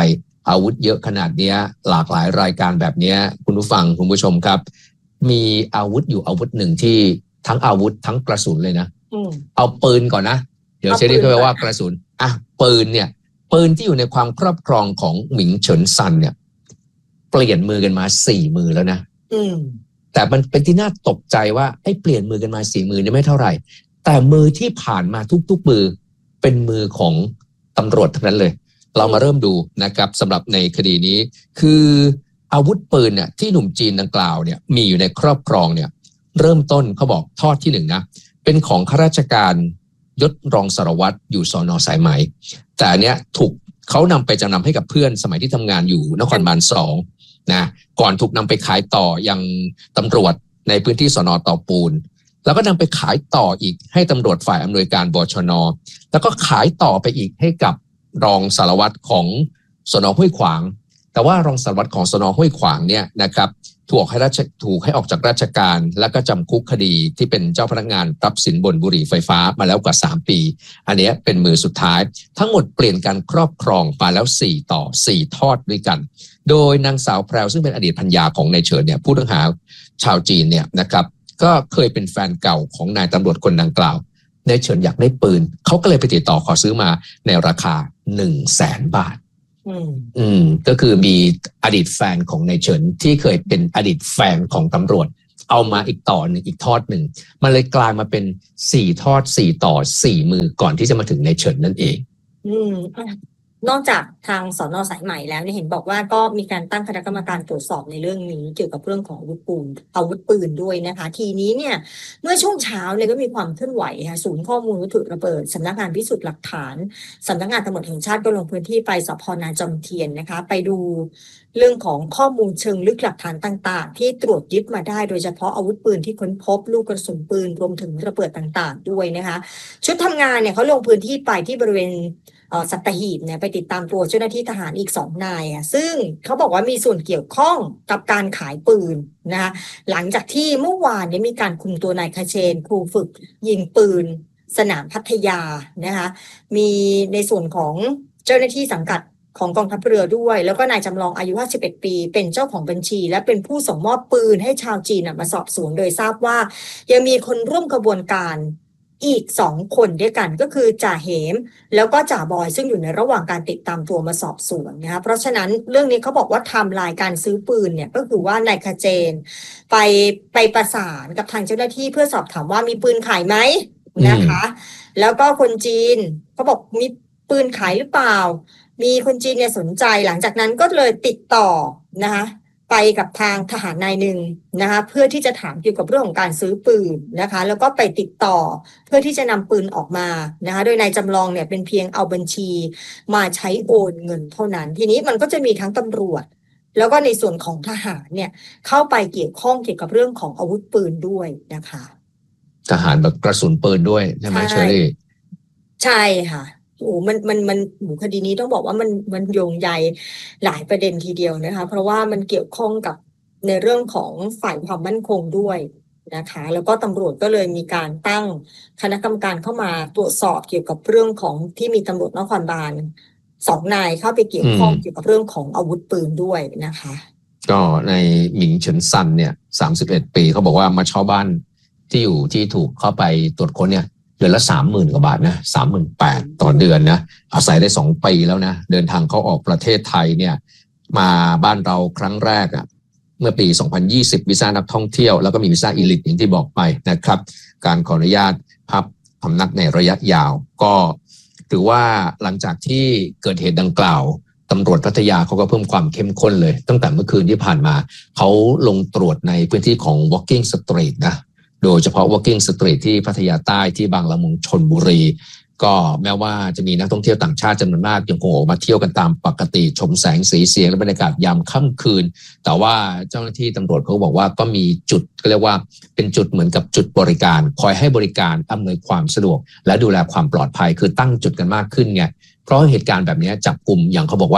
อาวุธเยอะขนาดนี้หลากหลายรายการแบบนี้คุณผู้ฟังคุณผู้ชมครับมีอาวุธอยู่อาวุธหนึ่งที่ทั้งอาวุธทั้งกระสุนเลยนะเอาปืนก่อนนะเดี๋ยวเชอรี่ก็แปลว่ากระสุนอ่ะปืนเนี่ยปืนที่อยู่ในความครอบครองของหมิงเฉินซันเนี่ยเปลี่ยนมือกันมาสี่มือแล้วนะแต่มันเป็นที่น่าตกใจว่าไอ้เปลี่ยนมือกันมาสี่มือเนี่ยไม่เท่าไหร่แต่มือที่ผ่านมาทุกๆมือเป็นมือของตำรวจทั้งนั้นเลยเรามาเริ่มดูนะครับสำหรับในคดีนี้คืออาวุธปืนเนี่ยที่หนุ่มจีนดังกล่าวเนี่ยมีอยู่ในครอบครองเนี่ยเริ่มต้นเขาบอกทอดที่หนึ่งนะเป็นของข้าราชการยศรองสารวัตรอยู่สน.สายไหมแต่อันเนี้ยถูกเขานำไปจำนำให้กับเพื่อนสมัยที่ทำงานอยู่นครบาลสองนะก่อนถูกนำไปขายต่อยังตำรวจในพื้นที่สน.เตาปูนแล้วก็นำไปขายต่ออีกให้ตำรวจฝ่ายอำนวยการบชน.แล้วก็ขายต่อไปอีกให้กับรองสารวัตรของสน.ห้วยขวางแต่ว่ารองสารวัตรของสน.ห้วยขวางเนี่ยนะครับถูกให้ราชถูกให้ออกจากราชการแล้วก็จำคุกคดีที่เป็นเจ้าพนักงานรับสินบนบุหรี่ไฟฟ้ามาแล้วกว่าสามปีอันนี้เป็นมือสุดท้ายทั้งหมดเปลี่ยนการครอบครองมาแล้วสี่ต่อสี่ทอดด้วยกันโดยนางสาวแพรวซึ่งเป็นอดีตภรรยาของนายเฉินเนี่ยผู้ต้องหาชาวจีนเนี่ยนะครับก็เคยเป็นแฟนเก่าของนายตำรวจคนดังกล่าวนายเฉินอยากได้ปืนเขาก็เลยไปติดต่อขอซื้อมาในราคา หนึ่งแสน บาทอืมอืมก็คือมีอดีตแฟนของนายเฉินที่เคยเป็นอดีตแฟนของตำรวจเอามาอีกต่อหนึ่งอีกทอดหนึ่งมันเลยกลายมาเป็นสี่ทอดสี่ต่อสี่มือก่อนที่จะมาถึงนายเฉินนั่นเองอืมนอกจากทางสน.สายไหมแล้วเนี่ยเห็นบอกว่าก็มีการตั้งคณะกรรมการตรวจสอบในเรื่องนี้เกี่ยวกับเรื่องของอาวุธปืนอาวุธปืนด้วยนะคะทีนี้เนี่ยเมื่อช่วงเช้าเนี่ยก็มีความเคลื่อนไหวค่ะศูนย์ข้อมูลวัตถุระเบิดสำนักงานพิสูจน์หลักฐานสำนักงานตำรวจแห่งชาติก็ลงพื้นที่ไปสพ.นาจอมเทียนนะคะไปดูเรื่องของข้อมูลเชิงลึกหลักฐานต่างๆที่ตรวจยึดมาได้โดยเฉพาะอาวุธปืนที่ค้นพบลูกกระสุนปืนรวมถึงระเบิดต่างๆด้วยนะคะชุดทำงานเนี่ยเขาลงพื้นที่ไปที่บริเวณสัตหีบเนี่ยไปติดตามตัวเจ้าหน้าที่ทหารอีกสองนายอ่ะซึ่งเขาบอกว่ามีส่วนเกี่ยวข้องกับการขายปืนนะคะหลังจากที่เมื่อวานนี้มีการคุมตัวนายคเชนครูฝึกยิงปืนสนามพัทยานะคะมีในส่วนของเจ้าหน้าที่สังกัดของกองทัพเรือด้วยแล้วก็นายจำลองอายุห้าสิบเอ็ดปีเป็นเจ้าของบัญชีและเป็นผู้ส่งมอบปืนให้ชาวจีนมาสอบสวนโดยทราบว่ายังมีคนร่วมกระบวนการอีกสองคนด้วยกันก็คือจ่าเหมแล้วก็จ่าบอยซึ่งอยู่ในระหว่างการติดตามตัวมาสอบสวนนะคะเพราะฉะนั้นเรื่องนี้เขาบอกว่าไทม์ไลน์การซื้อปืนเนี่ยก็คือว่านายคเจนไปไปประสานกับทางเจ้าหน้าที่เพื่อสอบถามว่ามีปืนขายไหมนะคะแล้วก็คนจีนเขาบอกมีปืนขายหรือเปล่ามีคนจีนเนี่ยสนใจหลังจากนั้นก็เลยติดต่อนะคะไปกับทางทหารนายหนึ่งนะคะเพื่อที่จะถามเกี่ยวกับเรื่องของการซื้อปืนนะคะแล้วก็ไปติดต่อเพื่อที่จะนำปืนออกมานะคะโดยนายจำลองเนี่ยเป็นเพียงเอาบัญชีมาใช้โอนเงินเท่านั้นทีนี้มันก็จะมีทั้งตำรวจแล้วก็ในส่วนของทหารเนี่ยเข้าไปเกี่ยวข้องเกี่ยวกับเรื่องของอาวุธปืนด้วยนะคะทหารแบบกระสุนปืนด้วยใช่ไหมเชอรี่ใช่ค่ะโอ้มันมันมันหมู่คดีนี้ต้องบอกว่ามันมันโยงใยหลายประเด็นทีเดียวนะคะเพราะว่ามันเกี่ยวข้องกับในเรื่องของฝ่ายความมั่นคงด้วยนะคะแล้วก็ตำรวจก็เลยมีการตั้งคณะกรรมการเข้ามาตรวจสอบเกี่ยวกับเรื่องของที่มีตำรวจนครบาลสองนายเข้าไปเกี่ยวข้องเกี่ยวกับเรื่องของอาวุธปืนด้วยนะคะก็ในหมิงเฉินซันเนี่ยสามสิบเอ็ดปีเขาบอกว่ามาเช่าบ้านที่อยู่ที่ถูกเข้าไปตรวจค้นเนี่ยเดือนละสามหมื่นกว่าบาทนะสามหมื่นแปดต่อเดือนนะอาศัยได้สองปีแล้วนะเดินทางเข้าออกประเทศไทยเนี่ยมาบ้านเราครั้งแรกอ่ะเมื่อปีสองพันยี่สิบวีซ่านักท่องเที่ยวแล้วก็มีวีซ่าอีลิทอย่างที่บอกไปนะครับการขออนุญาตพับพำนักในระยะยาวก็ถือว่าหลังจากที่เกิดเหตุดังกล่าวตำรวจพัทยาเขาก็เพิ่มความเข้มข้นเลยตั้งแต่เมื่อคืนที่ผ่านมาเขาลงตรวจในพื้นที่ของ Walking Street นะโดยเฉพาะ Walking Street ที่พัทยาใต้ที่บางละมุงชลบุรีก็แม้ว่าจะมีนักท่องเที่ยวต่างชาติจำนวนมากยังคงออกมาเที่ยวกันตามปกติชมแสงสีเสียงและบรรยากาศยามค่ำคืนแต่ว่าเจ้าหน้าที่ตำรวจเขาบอกว่าก็มีจุดก็เรียกว่าเป็นจุดเหมือนกับจุดบริการคอยให้บริการอำนวยความสะดวกและดูแลความปลอดภัยคือตั้งจุดกันมากขึ้นไงเพราะเหตุการณ์แบบนี้จับกลุ่มอย่างเขาบอกว่า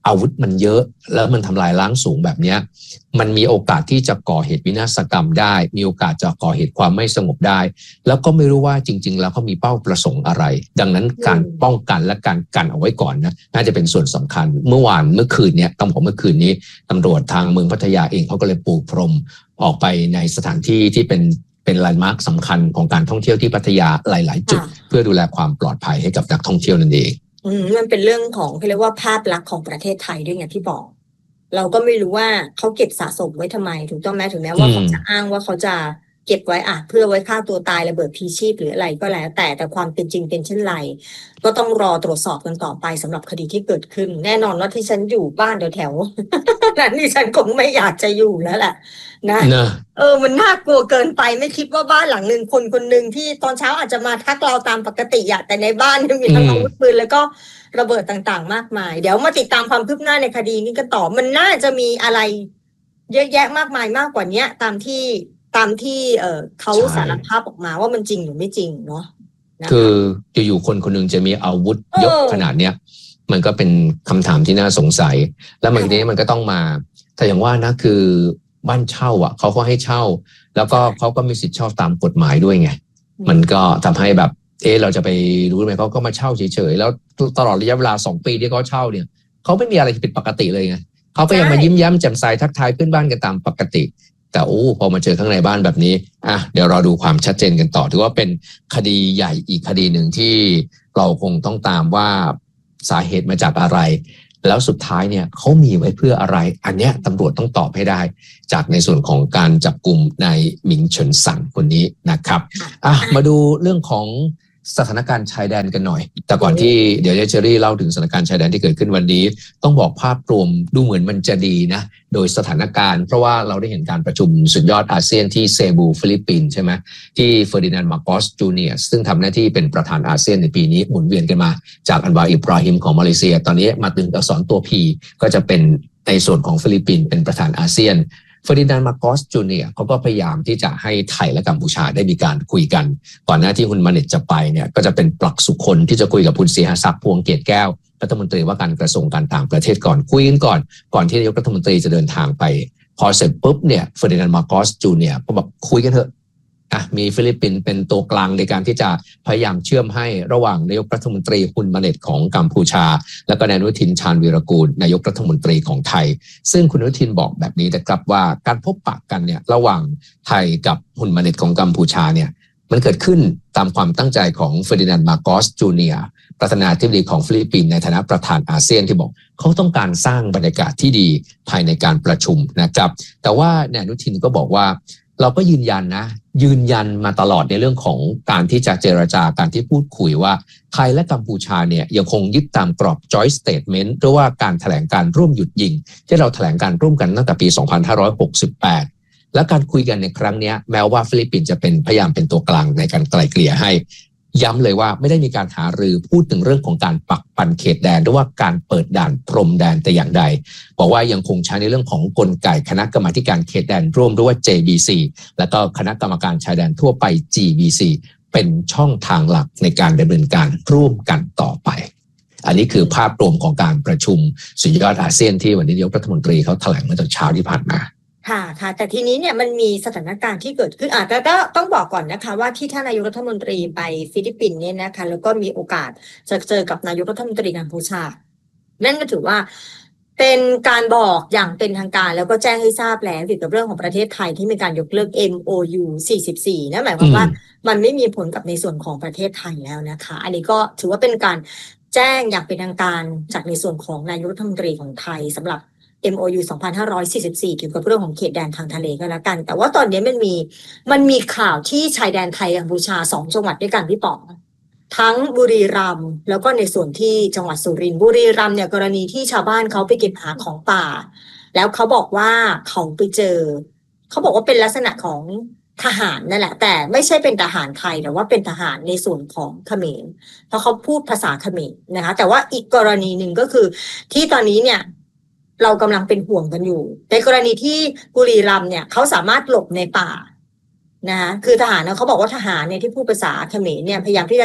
อาวุธมันเยอะแล้วมันทำลายล้างสูงแบบนี้มันมีโอกาสที่จะก่อเหตุวินาศกรรมได้มีโอกาสจะก่อเหตุความไม่สงบได้แล้วก็ไม่รู้ว่าจริงๆแล้วเขามีเป้าประสงค์อะไรดังนั้นการป้องกันและการกันเอาไว้ก่อนนะน่าจะเป็นส่วนสำคัญเมื่อวานเมื่อคืนเนี่ยต้องบอกเมื่อคืนนี้ตำรวจทางเมืองพัทยาเองเขาก็เลยปูพรมออกไปในสถานที่ที่เป็นเป็นแลนด์มาร์คสำคัญของการท่องเที่ยวที่พัทยาหลายๆจุดเพื่อดูแลความปลอดภัยให้กับนักท่องเที่ยวนั่นเองอืมมันเป็นเรื่องของเขาเรียกว่าภาพลักษณ์ของประเทศไทยด้วยไงที่บอกเราก็ไม่รู้ว่าเขาเก็บสะสมไว้ทำไมถูกต้องไหมถึงแม้ว่าเขาจะอ้างว่าเขาจะเก็บไว้อ่ะเพื่อไว้ฆ่าตัวตายระเบิดพลีชีพหรืออะไรก็แล้วแต่แต่ความเป็นจริงเป็นเช่นไรก็ต้องรอตรวจสอบกันต่อไปสำหรับคดีที่เกิดขึ้นแน่นอนว่าที่ฉันอยู่บ้านแถวๆนั้นนี่ฉันคงไม่อยากจะอยู่แล้วแหละนะเออมันน่ากลัวเกินไปไม่คิดว่าบ้านหลังนึงคนคนนึงที่ตอนเช้าอาจจะมาทักเราตามปกติอะแต่ในบ้านมีทั้งอาวุธปืนแล้วก็ระเบิดต่างๆมากมายเดี๋ยวมาติดตามความคืบหน้าในคดีนี้กันต่อมันน่าจะมีอะไรเยอะแยะมากมายมากกว่านี้ตามที่ตามที่เออเขาสารภาพออกมาว่ามันจริงหรือไม่จริงเนาะคืออยู่ๆคนคนนึงจะมีอาวุธเยอะขนาดเนี้ยมันก็เป็นคำถามที่น่าสงสัยแล้วมันนี้มันก็ต้องมาแต่อย่างว่านะคือบ้านเช่าอ่ะเขาก็ให้เช่าแล้วก็เขาก็มีสิทธิ์เช่าตามกฎหมายด้วยไงมันก็ทำให้แบบเออเราจะไปรู้ไหมเขาก็มาเช่าเฉยๆแล้วตลอดระยะเวลาสองปีที่เขาเช่าเนี่ยเขาไม่มีอะไรผิดปกติเลยไงเขาก็ยังมายิ้มแย้มแจ่มใสทักทายเพื่อนบ้านกันตามปกติแต่โอ้พอมาเจอข้างในบ้านแบบนี้อ่ะเดี๋ยวรอดูความชัดเจนกันต่อถือว่าเป็นคดีใหญ่อีกคดีหนึ่งที่เราคงต้องตามว่าสาเหตุมาจากอะไรแล้วสุดท้ายเนี่ยเขามีไว้เพื่ออะไรอันเนี้ยตำรวจต้องตอบให้ได้จากในส่วนของการจับกลุ่มนายหมิงเฉินซังคนนี้นะครับอ่ะมาดูเรื่องของสถานการณ์ชายแดนกันหน่อยแต่ก่อนที่เดี๋ยวเจอรี่เล่าถึงสถานการณ์ชายแดนที่เกิดขึ้นวันนี้ต้องบอกภาพรวมดูเหมือนมันจะดีนะโดยสถานการณ์เพราะว่าเราได้เห็นการประชุมสุดยอดอาเซียนที่เซบูฟิลิปปินส์ใช่ไหมที่เฟอร์ดินานด์มาโกสจูเนียร์ซึ่งทำหน้าที่เป็นประธานอาเซียนในปีนี้หมุนเวียนกันมาจากอันวาอิบราฮิมของมาเลเซียตอนนี้มาถึงอักษรตัว P ก็จะเป็นในส่วนของฟิลิปปินส์เป็นประธานอาเซียนเฟอร์ดินานด์มาโกสจูเนียร์เขาก็พยายามที่จะให้ไทยและกัมพูชาได้มีการคุยกันก่อนหน้าที่คุณมาเน็ตจะไปเนี่ยก็จะเป็นปลักสุคนที่จะคุยกับคุณศรีหศักดิ์พวงเกตแก้วรัฐมนตรีว่าการกระทรวงการต่างประเทศก่อนคุยกันก่อนก่อนที่นายกรัฐมนตรีจะเดินทางไปพอเสร็จปุ๊บเนี่ยเฟอร์ดินานด์มาโกสจูเนียร์ก็แบบคุยกันเถอะอ่ะมีฟิลิปปินส์เป็นตัวกลางในการที่จะพยายามเชื่อมให้ระหว่างนายกรัฐมนตรีฮุนมาเน็ตของกัมพูชาและก็นายอนุทินชาญวีรกูลนายกรัฐมนตรีของไทยซึ่งคุณอนุทินบอกแบบนี้นะครับว่าการพบปะกันเนี่ยระหว่างไทยกับฮุนมาเน็ตของกัมพูชาเนี่ยมันเกิดขึ้นตามความตั้งใจของเฟอร์ดินานด์มาโกสจูเนียร์ประธานาธิบดีของฟิลิปปินส์ในฐานะประธานอาเซียนที่บอกเขาต้องการสร้างบรรยากาศที่ดีภายในการประชุมนะครับแต่ว่านายอนุทินก็บอกว่าเราก็ยืนยันนะยืนยันมาตลอดในเรื่องของการที่จะเจรจาการที่พูดคุยว่าไทยและกัมพูชาเนี่ยยังคงยึดตามกรอบ Joint Statement หรือว่าการแถลงการร่วมหยุดยิงที่เราแถลงการร่วมกันตั้งแต่ปีสองพันห้าร้อยหกสิบแปดและการคุยกันในครั้งนี้แม้ว่าฟิลิปปินส์จะเป็นพยายามเป็นตัวกลางในการไกล่เกลี่ยให้ย้ำเลยว่าไม่ได้มีการหารือพูดถึงเรื่องของการปักปันเขตแดนหรือว่าการเปิดด่านพรมแดนแต่อย่างใดบอกว่ายังคงใช้ในเรื่องของกลไกคณะกรรมาการเขตแดนร่วมหรือว่า เจ บี ซี แล้วก็คณะกรรมการชายแดนทั่วไป จี บี ซี เป็นช่องทางหลักในการดำเนินการร่วมกันต่อไปอันนี้คือภาพรวมของการประชุมสุดยอดอาเซียนที่วันนี้นายกรัฐมนตรีเขาแถลงเมื่อตอนเช้าที่ผ่านมาค่ะค่ะแต่ทีนี้เนี่ยมันมีสถานการณ์ที่เกิดขึ้นอ่ะแต่ก็ต้องบอกก่อนนะคะว่าที่ท่านนายกรัฐมนตรีไปฟิลิปปินส์เนี่ยนะคะแล้วก็มีโอกาสจะเจอกับนายกรัฐมนตรีกัมพูชานั่นก็ถือว่าเป็นการบอกอย่างเป็นทางการแล้วก็แจ้งให้ทราบแล้วเกี่ยวกับเรื่องของประเทศไทยที่มีการยกเลิก เอ็ม โอ ยู สี่สิบสี่นั่นหมายความว่ามันไม่มีผลกับในส่วนของประเทศไทยแล้วนะคะอันนี้ก็ถือว่าเป็นการแจ้งอย่างเป็นทางการจากในส่วนของนายกรัฐมนตรีของไทยสำหรับเอ็ม โอ ยู สองพันห้าร้อยสี่สิบสี่เกี่ยวกับเรื่องของเขตแดนทางทะเลก็แล้วกันแต่ว่าตอนนี้มันมีมันมีข่าวที่ชายแดนไทยกัมพูชาสองจังหวัดด้วยกันพี่ป๋องทั้งบุรีรัมย์แล้วก็ในส่วนที่จังหวัดสุรินทร์บุรีรัมย์เนี่ยกรณีที่ชาวบ้านเขาไปเก็บหาของป่าแล้วเขาบอกว่าเขาไปเจอเขาบอกว่าเป็นลักษณะของทหารนั่นแหละแต่ไม่ใช่เป็นทหารไทยแต่ว่าเป็นทหารในส่วนของเขมรเพราะเขาพูดภาษาเขมรนะคะแต่ว่าอีกกรณีหนึ่งก็คือที่ตอนนี้เนี่ยเรากำลังเป็นห่วงกันอยู่ในกรณีที่บุรีรัมย์เนี่ยเขาสามารถหลบในป่านะคะคือทหารนะเขาบอกว่าทหารเนี่ยที่พูดภาษาเขมรเนี่ยพยายามที่จะ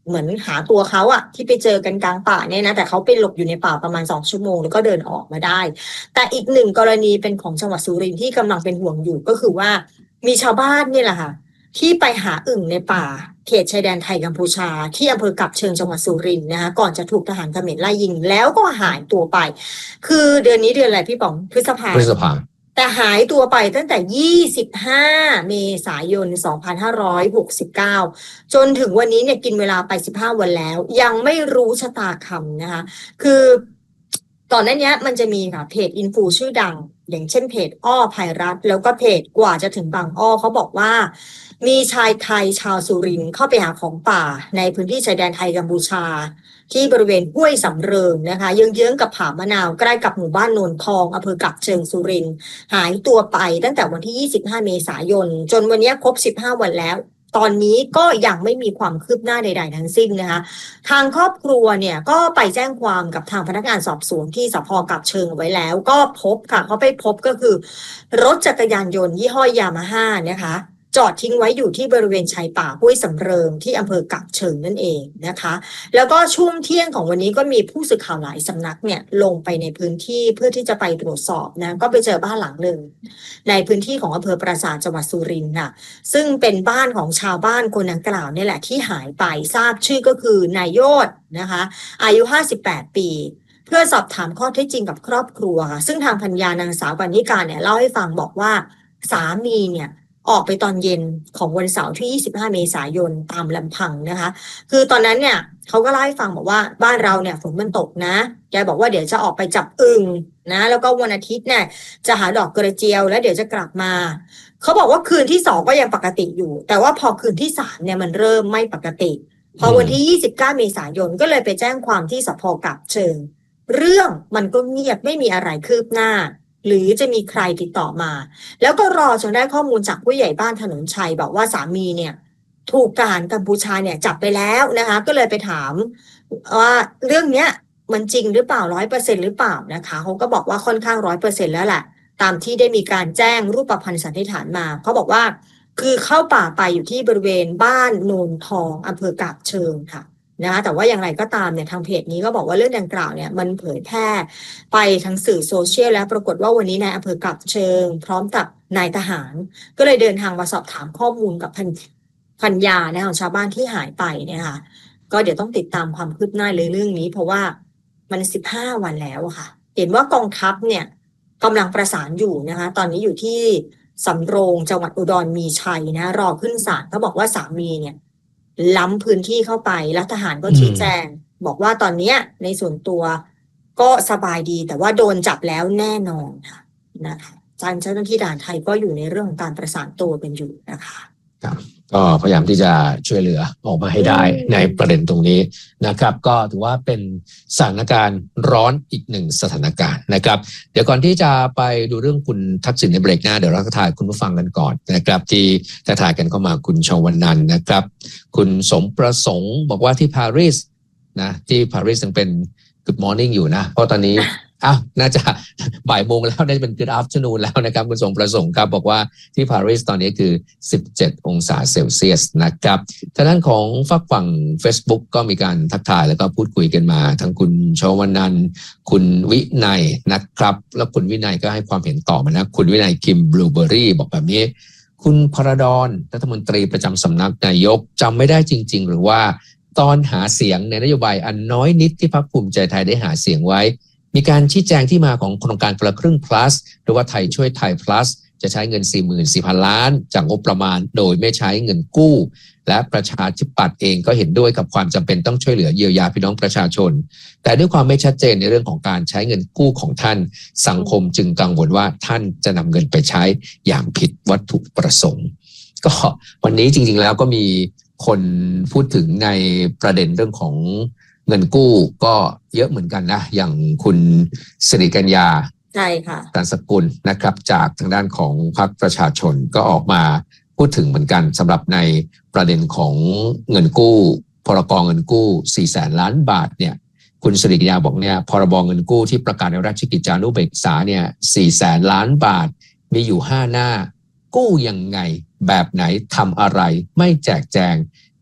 เหมือนหาตัวเขาอะที่ไปเจอกันกลางป่าเนี่ยนะแต่เขาไปหลบอยู่ในป่าประมาณสองชั่วโมงแล้วก็เดินออกมาได้แต่อีกหนึ่งกรณีเป็นของจังหวัดสุรินทร์ที่กำลังเป็นห่วงอยู่ก็คือว่ามีชาวบ้านนี่แหละค่ะที่ไปหาอึ่งในป่าเขตชายแดนไทยกัมพูชาที่อำเภอกับเชิงจังหวัดสุรินทร์นะคะก่อนจะถูกทหารเขมรไล่ยิงแล้วก็หายตัวไปคือเดือนนี้เดือนอะไรพี่ป๋องพฤษภาพฤษภาแต่หายตัวไปตั้งแต่ยี่สิบห้าเมษายนสองพันห้าร้อยหกสิบเก้าจนถึงวันนี้เนี่ยกินเวลาไปสิบห้าวันแล้วยังไม่รู้ชะตากรรมนะคะคือก่อนหน้านี้มันจะมีค่ะเพจอินฟูชื่อดังอย่างเช่นเพจอ้อภัยรัฐแล้วก็เพจกว่าจะถึงบางอ้อเขาบอกว่ามีชายไทยชาวสุรินทร์เข้าไปหาของป่าในพื้นที่ชายแดนไทยกัมพูชาที่บริเวณห้วยสำเริงนะคะเยื้องๆกับผามะนาวใกล้กับหมู่บ้านโนนทองอำเภอกับเชิงสุรินทร์หายตัวไปตั้งแต่วันที่ยี่สิบห้าเมษายนจนวันนี้ครบสิบห้าวันแล้วตอนนี้ก็ยังไม่มีความคืบหน้าใดๆทั้งสิ้นนะคะทางครอบครัวเนี่ยก็ไปแจ้งความกับทางพนักงานสอบสวนที่สภ.กับเชิงไว้แล้วก็พบค่ะเขาไปพบก็คือรถจักรยานยนต์ยี่ห้อยามาฮ่านะคะจอดทิ้งไว้อยู่ที่บริเวณชายป่าห้วยสำเริงที่อำเภอกับเชิงนั่นเองนะคะแล้วก็ช่วงเที่ยงของวันนี้ก็มีผู้สื่อข่าวหลายสำนักเนี่ยลงไปในพื้นที่เพื่อที่จะไปตรวจสอบนะก็ไปเจอบ้านหลังหนึ่งในพื้นที่ของอำเภอปราสาทจังหวัดสุรินทร์ค่ะซึ่งเป็นบ้านของชาวบ้านคนดังกล่าวนี่แหละที่หายไปทราบชื่อก็คือนายโยศนะคะอายุห้าสิบแปดปีเพื่อสอบถามข้อเท็จจริงกับครอบครัวค่ะซึ่งทางภรรยานางสาววรรณิการเนี่ยเล่าให้ฟังบอกว่าสามีเนี่ยออกไปตอนเย็นของวันเสาร์ที่ยี่สิบห้าเมษายนตามลำพังนะคะคือตอนนั้นเนี่ยเขาก็เล่าให้ฟังบอกว่าบ้านเราเนี่ยฝนมันตกนะแกบอกว่าเดี๋ยวจะออกไปจับอึ่งนะแล้วก็วันอาทิตย์เนี่ยจะหาดอกกระเจียวแล้วเดี๋ยวจะกลับมาเขาบอกว่าคืนที่สองก็ยังปกติอยู่แต่ว่าพอคืนที่สามเนี่ยมันเริ่มไม่ปกติพอวันที่ยี่สิบเก้าเมษายนก็เลยไปแจ้งความที่สภ.กับเชิงเรื่องมันก็เงียบไม่มีอะไรคืบหน้าหรือจะมีใครติดต่อมาแล้วก็รอจนได้ข้อมูลจากผู้ใหญ่บ้านถนนชัยบอกว่าสามีเนี่ยถูกทหารกัมพูชาเนี่ยจับไปแล้วนะคะก็เลยไปถามว่าเรื่องเนี้ยมันจริงหรือเปล่าร้อยเปอร์เซ็นต์หรือเปล่านะคะเขาก็บอกว่าค่อนข้างร้อยเปอร์เซ็นต์แล้วแหละตามที่ได้มีการแจ้งรูปพรรณสันนิษฐานมาเขาบอกว่าคือเข้าป่าไปอยู่ที่บริเวณบ้านโนนทองอำเภอกาบเชิงค่ะนะคะแต่ว่าอย่างไรก็ตามเนี่ยทางเพจนี้ก็บอกว่าเรื่องดังกล่าวเนี่ยมันเผยแพร่ไปทางสื่อโซเชียลแล้วปรากฏว่าวันนี้นายอำเภอกาบเชิงพร้อมกับนายทหารก็เลยเดินทางมาสอบถามข้อมูลกับภรรยานะของชาวบ้านที่หายไปเนี่ยค่ะก็เดี๋ยวต้องติดตามความคืบหน้าเรื่องนี้เพราะว่ามันสิบห้าวันแล้วค่ะเห็นว่ากองทัพเนี่ยกำลังประสานอยู่นะคะตอนนี้อยู่ที่สำโรงจังหวัดอุดรมีชัยนะรอขึ้นศาลเขาบอกว่าสามีเนี่ยล้ำพื้นที่เข้าไปแล้วทหารก็ชี้แจงบอกว่าตอนนี้ในส่วนตัวก็สบายดีแต่ว่าโดนจับแล้วแน่นอนค่ะนะคะเจ้าหน้าที่ทหารไทยก็อยู่ในเรื่องของการประสานตัวกันอยู่นะคะครับก็พยายามที่จะช่วยเหลือออกมาให้ได้ในประเด็นตรงนี้นะครับก็ถือว่าเป็นสถานการณ์ร้อนอีกหนึ่งสถานการณ์นะครับเดี๋ยวก่อนที่จะไปดูเรื่องคุณทักษิณในเบรกหน้าเดี๋ยวเราทักทายคุณผู้ฟังกันก่อนนะครับที่ทักทายกันเข้ามาคุณชวนันท์นะครับคุณสมประสงค์บอกว่าที่ปารีสนะที่ปารีสยังเป็น Good Morning อยู่นะเพราะตอนนี้อ้าวน่าจะบ่ายโมงแล้วน่าจะเป็น Good Afternoon แล้วนะครับคุณสมประสงค์ครับบอกว่าที่ปารีสตอนนี้คือสิบเจ็ดองศาเซลเซียสนะครับทางด้านของฝั่งฝั่ง Facebook ก็มีการทักทายแล้วก็พูดคุยกันมาทั้งคุณชวนันท์คุณวินัยนะครับแล้วคุณวินัยก็ให้ความเห็นต่อมานะคุณวินัยคิมบลูเบอรี่บอกแบบนี้คุณพระดอนรัฐมนตรีประจำสำนักนายกจำไม่ได้จริงๆหรือว่าตอนหาเสียงในนโยบายอันน้อยนิดที่พรรคภูมิใจไทยได้หาเสียงไว้มีการชี้แจงที่มาของโครงการคนละครึ่ง plus หรือว่าไทยช่วยไทย plus จะใช้เงิน สี่หมื่นสี่พัน ล้านจากงบประมาณโดยไม่ใช้เงินกู้และประชาธิปัตย์เองก็เห็นด้วยกับความจำเป็นต้องช่วยเหลือเยียวยาพี่น้องประชาชนแต่ด้วยความไม่ชัดเจนในเรื่องของการใช้เงินกู้ของท่านสังคมจึงกังวลว่าท่านจะนำเงินไปใช้อย่างผิดวัตถุประสงค์ก็วันนี้จริงๆแล้วก็มีคนพูดถึงในประเด็นเรื่องของเงินกู้ก็เยอะเหมือนกันนะอย่างคุณสิริกัญญาใช่ค่ะตันสกุลนะครับจากทางด้านของพรรคประชาชนก็ออกมาพูดถึงเหมือนกันสำหรับในประเด็นของเงินกู้พรกเงินกู้สี่แสนล้านบาทเนี่ยคุณสิริกัญญาบอกเนี่ยพรบเงินกู้ที่ประกาศในราชกิจจานุเบกษาเนี่ยสี่แสนล้านบาทมีอยู่ห้าหน้ากู้ยังไงแบบไหนทำอะไรไม่แจกแจง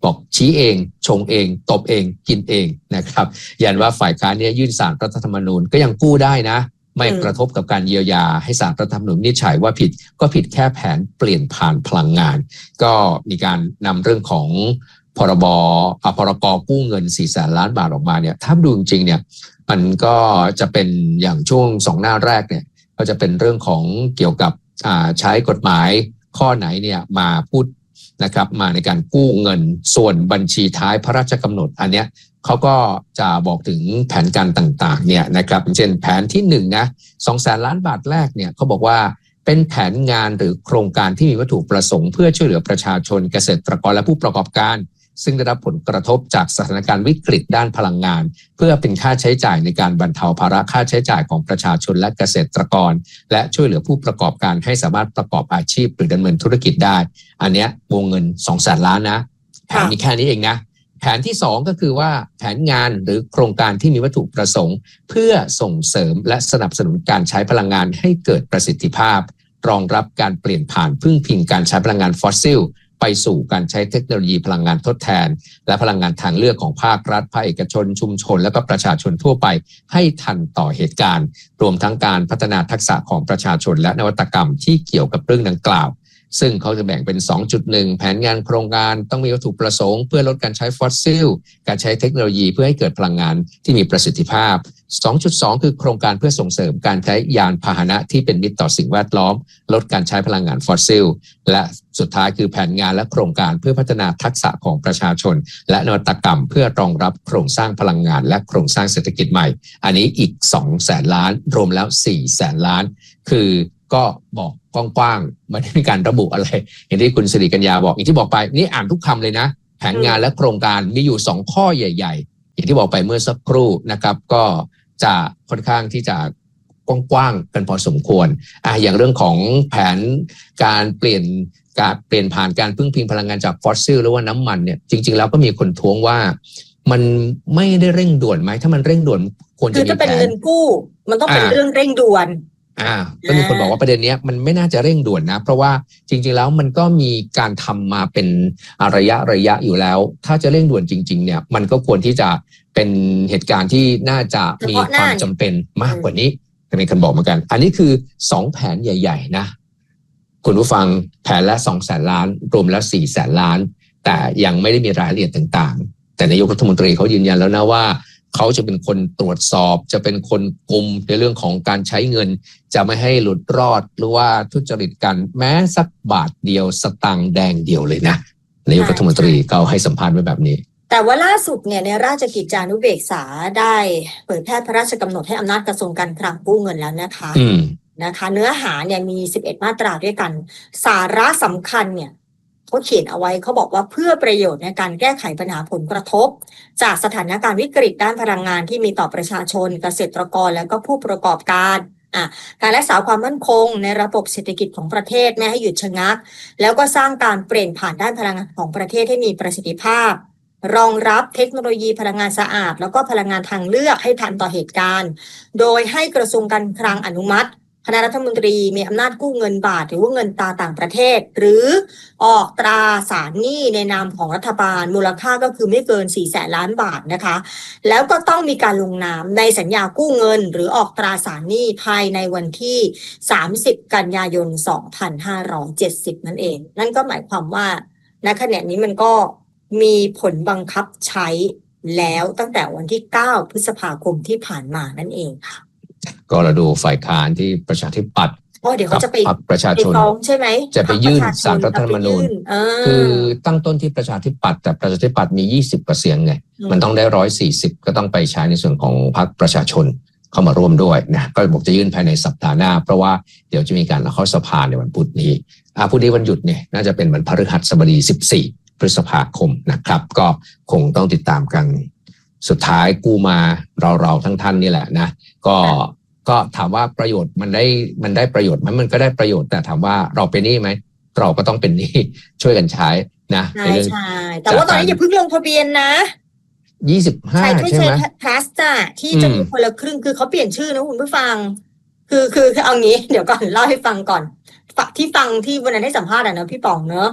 บอกชี้เองชงเองตบเองกินเองนะครับยันว่าฝ่ายค้านเนี่ยยื่นศาลรัฐธรรมนูญก็ยังกู้ได้นะไม่กระทบกับการเยียวยาให้ศาลรัฐธรรมนูญวินิจฉัยว่าผิดก็ผิดแค่แผนเปลี่ยนผ่านพลังงานก็มีการนำเรื่องของพรบอ่ะพรกกู้เงินสี่แสนล้านบาทออกมาเนี่ยถ้าดูจริงๆเนี่ยมันก็จะเป็นอย่างช่วงสองหน้าแรกเนี่ยก็จะเป็นเรื่องของเกี่ยวกับอ่าใช้กฎหมายข้อไหนเนี่ยมาพูดนะครับมาในการกู้เงินส่วนบัญชีท้ายพระราชกำหนดอันเนี้ยเขาก็จะบอกถึงแผนการต่างๆเนี่ยนะครับเช่นแผนที่หนึ่งนะสองแสนล้านบาทแรกเนี่ยเขาบอกว่าเป็นแผนงานหรือโครงการที่มีวัตถุประสงค์เพื่อช่วยเหลือประชาชนเกษตรกรและผู้ประกอบการซึ่งได้รับผลกระทบจากสถานการณ์วิกฤตด้านพลังงานเพื่อเป็นค่าใช้จ่ายในการบรรเทาภาระค่าใช้จ่ายของประชาชนและเกษตรกรและช่วยเหลือผู้ประกอบการให้สามารถประกอบอาชีพหรือดำเนินธุรกิจได้อันเนี้ยวงเงิน สองแสนล้านนะแผนมีแค่นี้เองนะแผนที่สองก็คือว่าแผนงานหรือโครงการที่มีวัตถุประสงค์เพื่อส่งเสริมและสนับสนุนการใช้พลังงานให้เกิดประสิทธิภาพรองรับการเปลี่ยนผ่านพึ่งพิงการใช้พลังงานฟอสซิลไปสู่การใช้เทคโนโลยีพลังงานทดแทนและพลังงานทางเลือกของภาครัฐภาคเอกชนชุมชนและก็ประชาชนทั่วไปให้ทันต่อเหตุการณ์รวมทั้งการพัฒนาทักษะของประชาชนและนวัตกรรมที่เกี่ยวกับเรื่องดังกล่าวซึ่งเขาจะแบ่งเป็น สองจุดหนึ่ง แผนงานโครงการต้องมีวัตถุประสงค์เพื่อลดการใช้ฟอสซิลการใช้เทคโนโลยีเพื่อให้เกิดพลังงานที่มีประสิทธิภาพ สองจุดสอง คือโครงการเพื่อส่งเสริมการใช้ยานพาหนะที่เป็นมิตรต่อสิ่งแวดล้อมลดการใช้พลังงานฟอสซิลและสุดท้ายคือแผนงานและโครงการเพื่อพัฒนาทักษะของประชาชนและนวัตกรรมเพื่อรองรับโครงสร้างพลังงานและโครงสร้างเศรษฐกิจใหม่อันนี้อีก สองแสนล้านรวมแล้ว สี่แสนล้านคือก็บอกกว้างๆไม่ได้มีการระบุอะไรอย่างที่คุณสิริกัญญาบอกอย่างที่บอกไปนี่อ่านทุกคำเลยนะแผนงานและโครงการมีอยู่สองข้อใหญ่ๆอย่างที่บอกไปเมื่อสักครู่นะครับก็จะค่อนข้างที่จะกว้างๆกันพอสมควรอ่ะอย่างเรื่องของแผนการเปลี่ยนการเปลี่ยนผ่านการพึ่งพิงพลังงานจากฟอสซิลหรือว่าน้ำมันเนี่ยจริงๆแล้วก็มีคนท้วงว่ามันไม่ได้เร่งด่วนไหมถ้ามันเร่งด่วนควรจะมีแผนคือจะเป็นเงินกู้มันต้องเป็นเรื่องเร่งด่วนอ่าก็มีคนบอกว่าประเด็นนี้มันไม่น่าจะเร่งด่วนนะเพราะว่าจริงๆแล้วมันก็มีการทำมาเป็นระยะระยะอยู่แล้วถ้าจะเร่งด่วนจริงๆเนี่ยมันก็ควรที่จะเป็นเหตุการณ์ที่น่าจะมีความจำเป็นมากกว่านี้ก็มีคนบอกเหมือนกันอันนี้คือสองแผนใหญ่ๆนะคุณผู้ฟังแผนละสองแสนล้านรวมแล้วสี่แสนล้านแต่ยังไม่ได้มีรายละเอียดต่างๆแต่นายกรัฐมนตรีเขายืนยันแล้วนะว่าเขาจะเป็นคนตรวจสอบจะเป็นคนกุมในเรื่องของการใช้เงินจะไม่ให้หลุดรอดหรือว่าทุจริตกันแม้สักบาทเดียวสตางค์แดงเดียวเลยนะนายกรัฐมนตรีเขาให้สัมภาษณ์ไว้แบบนี้แต่ว่าล่าสุดเนี่ยในราชกิจจานุเบกษาได้เผยแพร่พระราชกำหนดให้อำนาจกระทรวงการคลังกู้เงินแล้วนะคะนะคะเนื้อหาเนี่ยมีสิบเอ็ดมาตราด้วยกันสาระสำคัญเนี่ยเขาเขียนเอาไว้เขาบอกว่าเพื่อประโยชน์ในการแก้ไขปัญหาผลกระทบจากสถานการณ์วิกฤตด้านพลังงานที่มีต่อประชาชนเกษตรกรและก็ผู้ประกอบการอ่ะการรักษาความมั่นคงในระบบเศรษฐกิจของประเทศไม่ให้หยุดชะงักแล้วก็สร้างการเปลี่ยนผ่านด้านพลังงานของประเทศให้มีประสิทธิภาพรองรับเทคโนโลยีพลังงานสะอาดแล้วก็พลังงานทางเลือกให้ทันต่อเหตุการณ์โดยให้กระทรวงการคลังอนุมัติคณะรัฐมนตรีมีอำนาจกู้เงินบาทหรือว่าเงินตราต่างประเทศหรือออกตราสารหนี้ในนามของรัฐบาลมูลค่าก็คือไม่เกินสี่แสนล้านบาทนะคะแล้วก็ต้องมีการลงนามในสัญญากู้เงินหรือออกตราสารหนี้ภายในวันที่สามสิบกันยายนสองพันห้าร้อยเจ็ดสิบนั่นเองนั่นก็หมายความว่าณขณะนี้มันก็มีผลบังคับใช้แล้วตั้งแต่วันที่เก้าพฤษภาคมที่ผ่านมานั่นเองค่ะก็เราดูฝ่ายค้านที่ประชาธิปัตย์เดี๋ยวเขาจะไปประชาชนใช่ไหมจะไปยื่นศาลรัฐธรรมนูญคือตั้งต้นที่ประชาธิปัตย์แต่ประชาธิปัตย์มียี่สิบเปอร์เซ็นต์ไงมันต้องได้หนึ่งร้อยสี่สิบก็ต้องไปใช้ในส่วนของพรรคประชาชนเข้ามาร่วมด้วยนะก็บอกจะยื่นภายในสัปดาห์หน้าเพราะว่าเดี๋ยวจะมีการเข้าสภาในวันพุธนี้อ่าพุธนี้วันหยุดเนี่ยน่าจะเป็นวันพฤหัสบดีสิบสี่พฤษภาคมนะครับก็คงต้องติดตามกันสุดท้ายกู้มาเราเราทั้งท่านนี่แหละนะก็ก็ถามว่าประโยชน์มันได้มันได้ประโยชน์ไหมมันก็ได้ประโยชน์แต่ถามว่าเราเป็นหนี้ไหมเราก็ต้องเป็นหนี้ช่วยกันใช้นะใช่ใช่แต่ว่าตอนนี้อย่าเพิ่งลงทะเบียนนะยี่สิบห้าใช่ไหมพลัสจ้ะที่จะมีคนละครึ่งคือเขาเปลี่ยนชื่อนะคุณผู้ฟังคือคือคือเอางี้เดี๋ยวก่อนเล่าให้ฟังก่อนที่ฟังที่วันนั้นให้สัมภาษณ์อ่ะเนอะพี่ป๋องเนอะ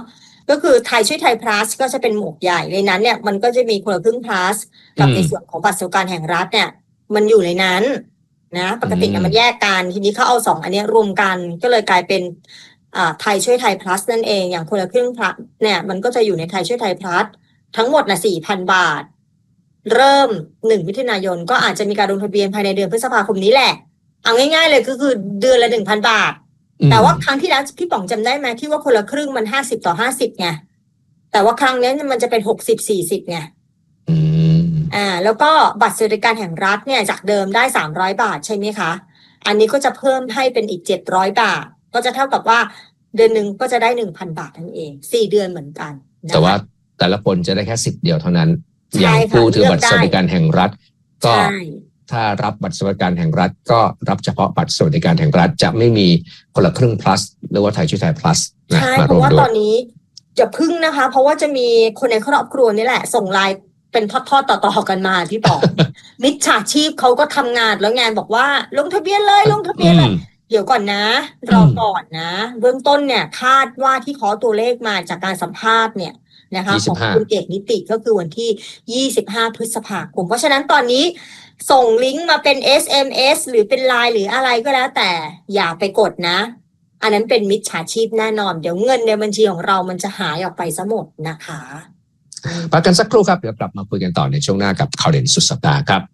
ก็คือไทยช่วยไทย plus ก็จะเป็นหมวกใหญ่ในนั้นเนี่ยมันก็จะมีคนละครึ่ง plus กับในส่วนของบัตรสวัสดิการแห่งรัฐเนี่ยมันอยู่ในนั้นนะปกติเนี่ยมันแยกกันทีนี้เขาเอาสองอันนี้รวมกันก็เลยกลายเป็นอ่าไทยช่วยไทย plus นั่นเองอย่างคนละครึ่ง plus เนี่ยมันก็จะอยู่ในไทยช่วยไทย plus ทั้งหมดนะ สี่พัน บาทเริ่มหนึ่งมิถุนายนก็อาจจะมีการลงทะเบียนภายในเดือนพฤษภาคมนี้แหละเอาง่ายๆเลยก็คือเดือนละ หนึ่งพัน บาทแต่ว่าครั้งที่แล้วพี่ป๋องจำได้ไหมที่ว่าคนละครึ่งมันห้าสิบต่อห้าสิบไงแต่ว่าครั้งนี้มันจะเป็นหกสิบ สี่สิบไงอ่าแล้วก็บัตรสวัสดิการแห่งรัฐเนี่ยจากเดิมได้สามร้อยบาทใช่ไหมคะอันนี้ก็จะเพิ่มให้เป็นอีกเจ็ดร้อยบาทก็จะเท่ากับว่าเดือนหนึ่งก็จะได้ หนึ่งพัน บาทนั่นเองสี่เดือนเหมือนกันแต่ว่าแต่ละคนจะได้แค่สิบเดียวเท่านั้นอย่างผู้ถือบัตรสวัสดิการแห่งรัฐก็ถ้ารับบัตรสวัสดิการแห่งรัฐก็รับเฉพาะบัตรสวัสดิการแห่งรัฐจะไม่มีคนละครึ่ง plus หรือว่าไทยช่วยไทย plus ใช่เพราะว่าตอนนี้จะพึ่งนะคะเพราะว่าจะมีคนในครอบครัวนี่แหละส่งไลน์เป็นทอดๆต่อๆกันมาพี่ป๋อง มิจฉาชีพเขาก็ทำงานแล้วงานบอกว่าลงทะเบียนเลยลงทะเบียนเลยเดี๋ยวก่อนนะรอก่อนนะเบื้องต้นเนี่ยคาดว่าที่ขอตัวเลขมาจากการสัมภาษณ์เนี่ยนะคะของคุณเอกนิติก็คือวันที่ยี่สิบห้าพฤษภาคมเพราะฉะนั้นตอนนี้ส่งลิงก์มาเป็น เอส เอ็ม เอส หรือเป็น ไลน์ หรืออะไรก็แล้วแต่อย่าไปกดนะอันนั้นเป็นมิจฉาชีพแน่นอนเดี๋ยวเงินในบัญชีของเรามันจะหายออกไปซะหมดนะคะพักกันสักครู่ครับเดี๋ยวกลับมาคุยกันต่อในช่วงหน้ากับข่าวเด่นสุดสัปดาห์ครับ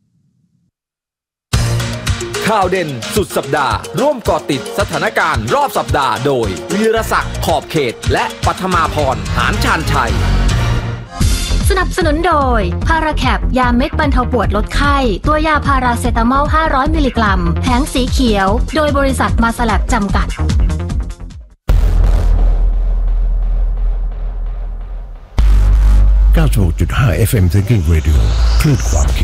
ข่าวเด่นสุดสัปดาห์ร่วมเกาะติดสถานการณ์รอบสัปดาห์โดยวีรศักดิ์ขอบเขตและปัทมาพรหานชาญชัยสนับสนุนโดยพาราแคปยาเม็ดบรรเทาปวดลดไข้ตัวยาพาราเซตามอลห้าร้อยมิลลิกรัมแผงสีเขียวโดยบริษัทมาสแลบจำกัดเก้าสิบหกจุดห้า เอฟ เอ็ม Thinking Radio คลื่นความคิด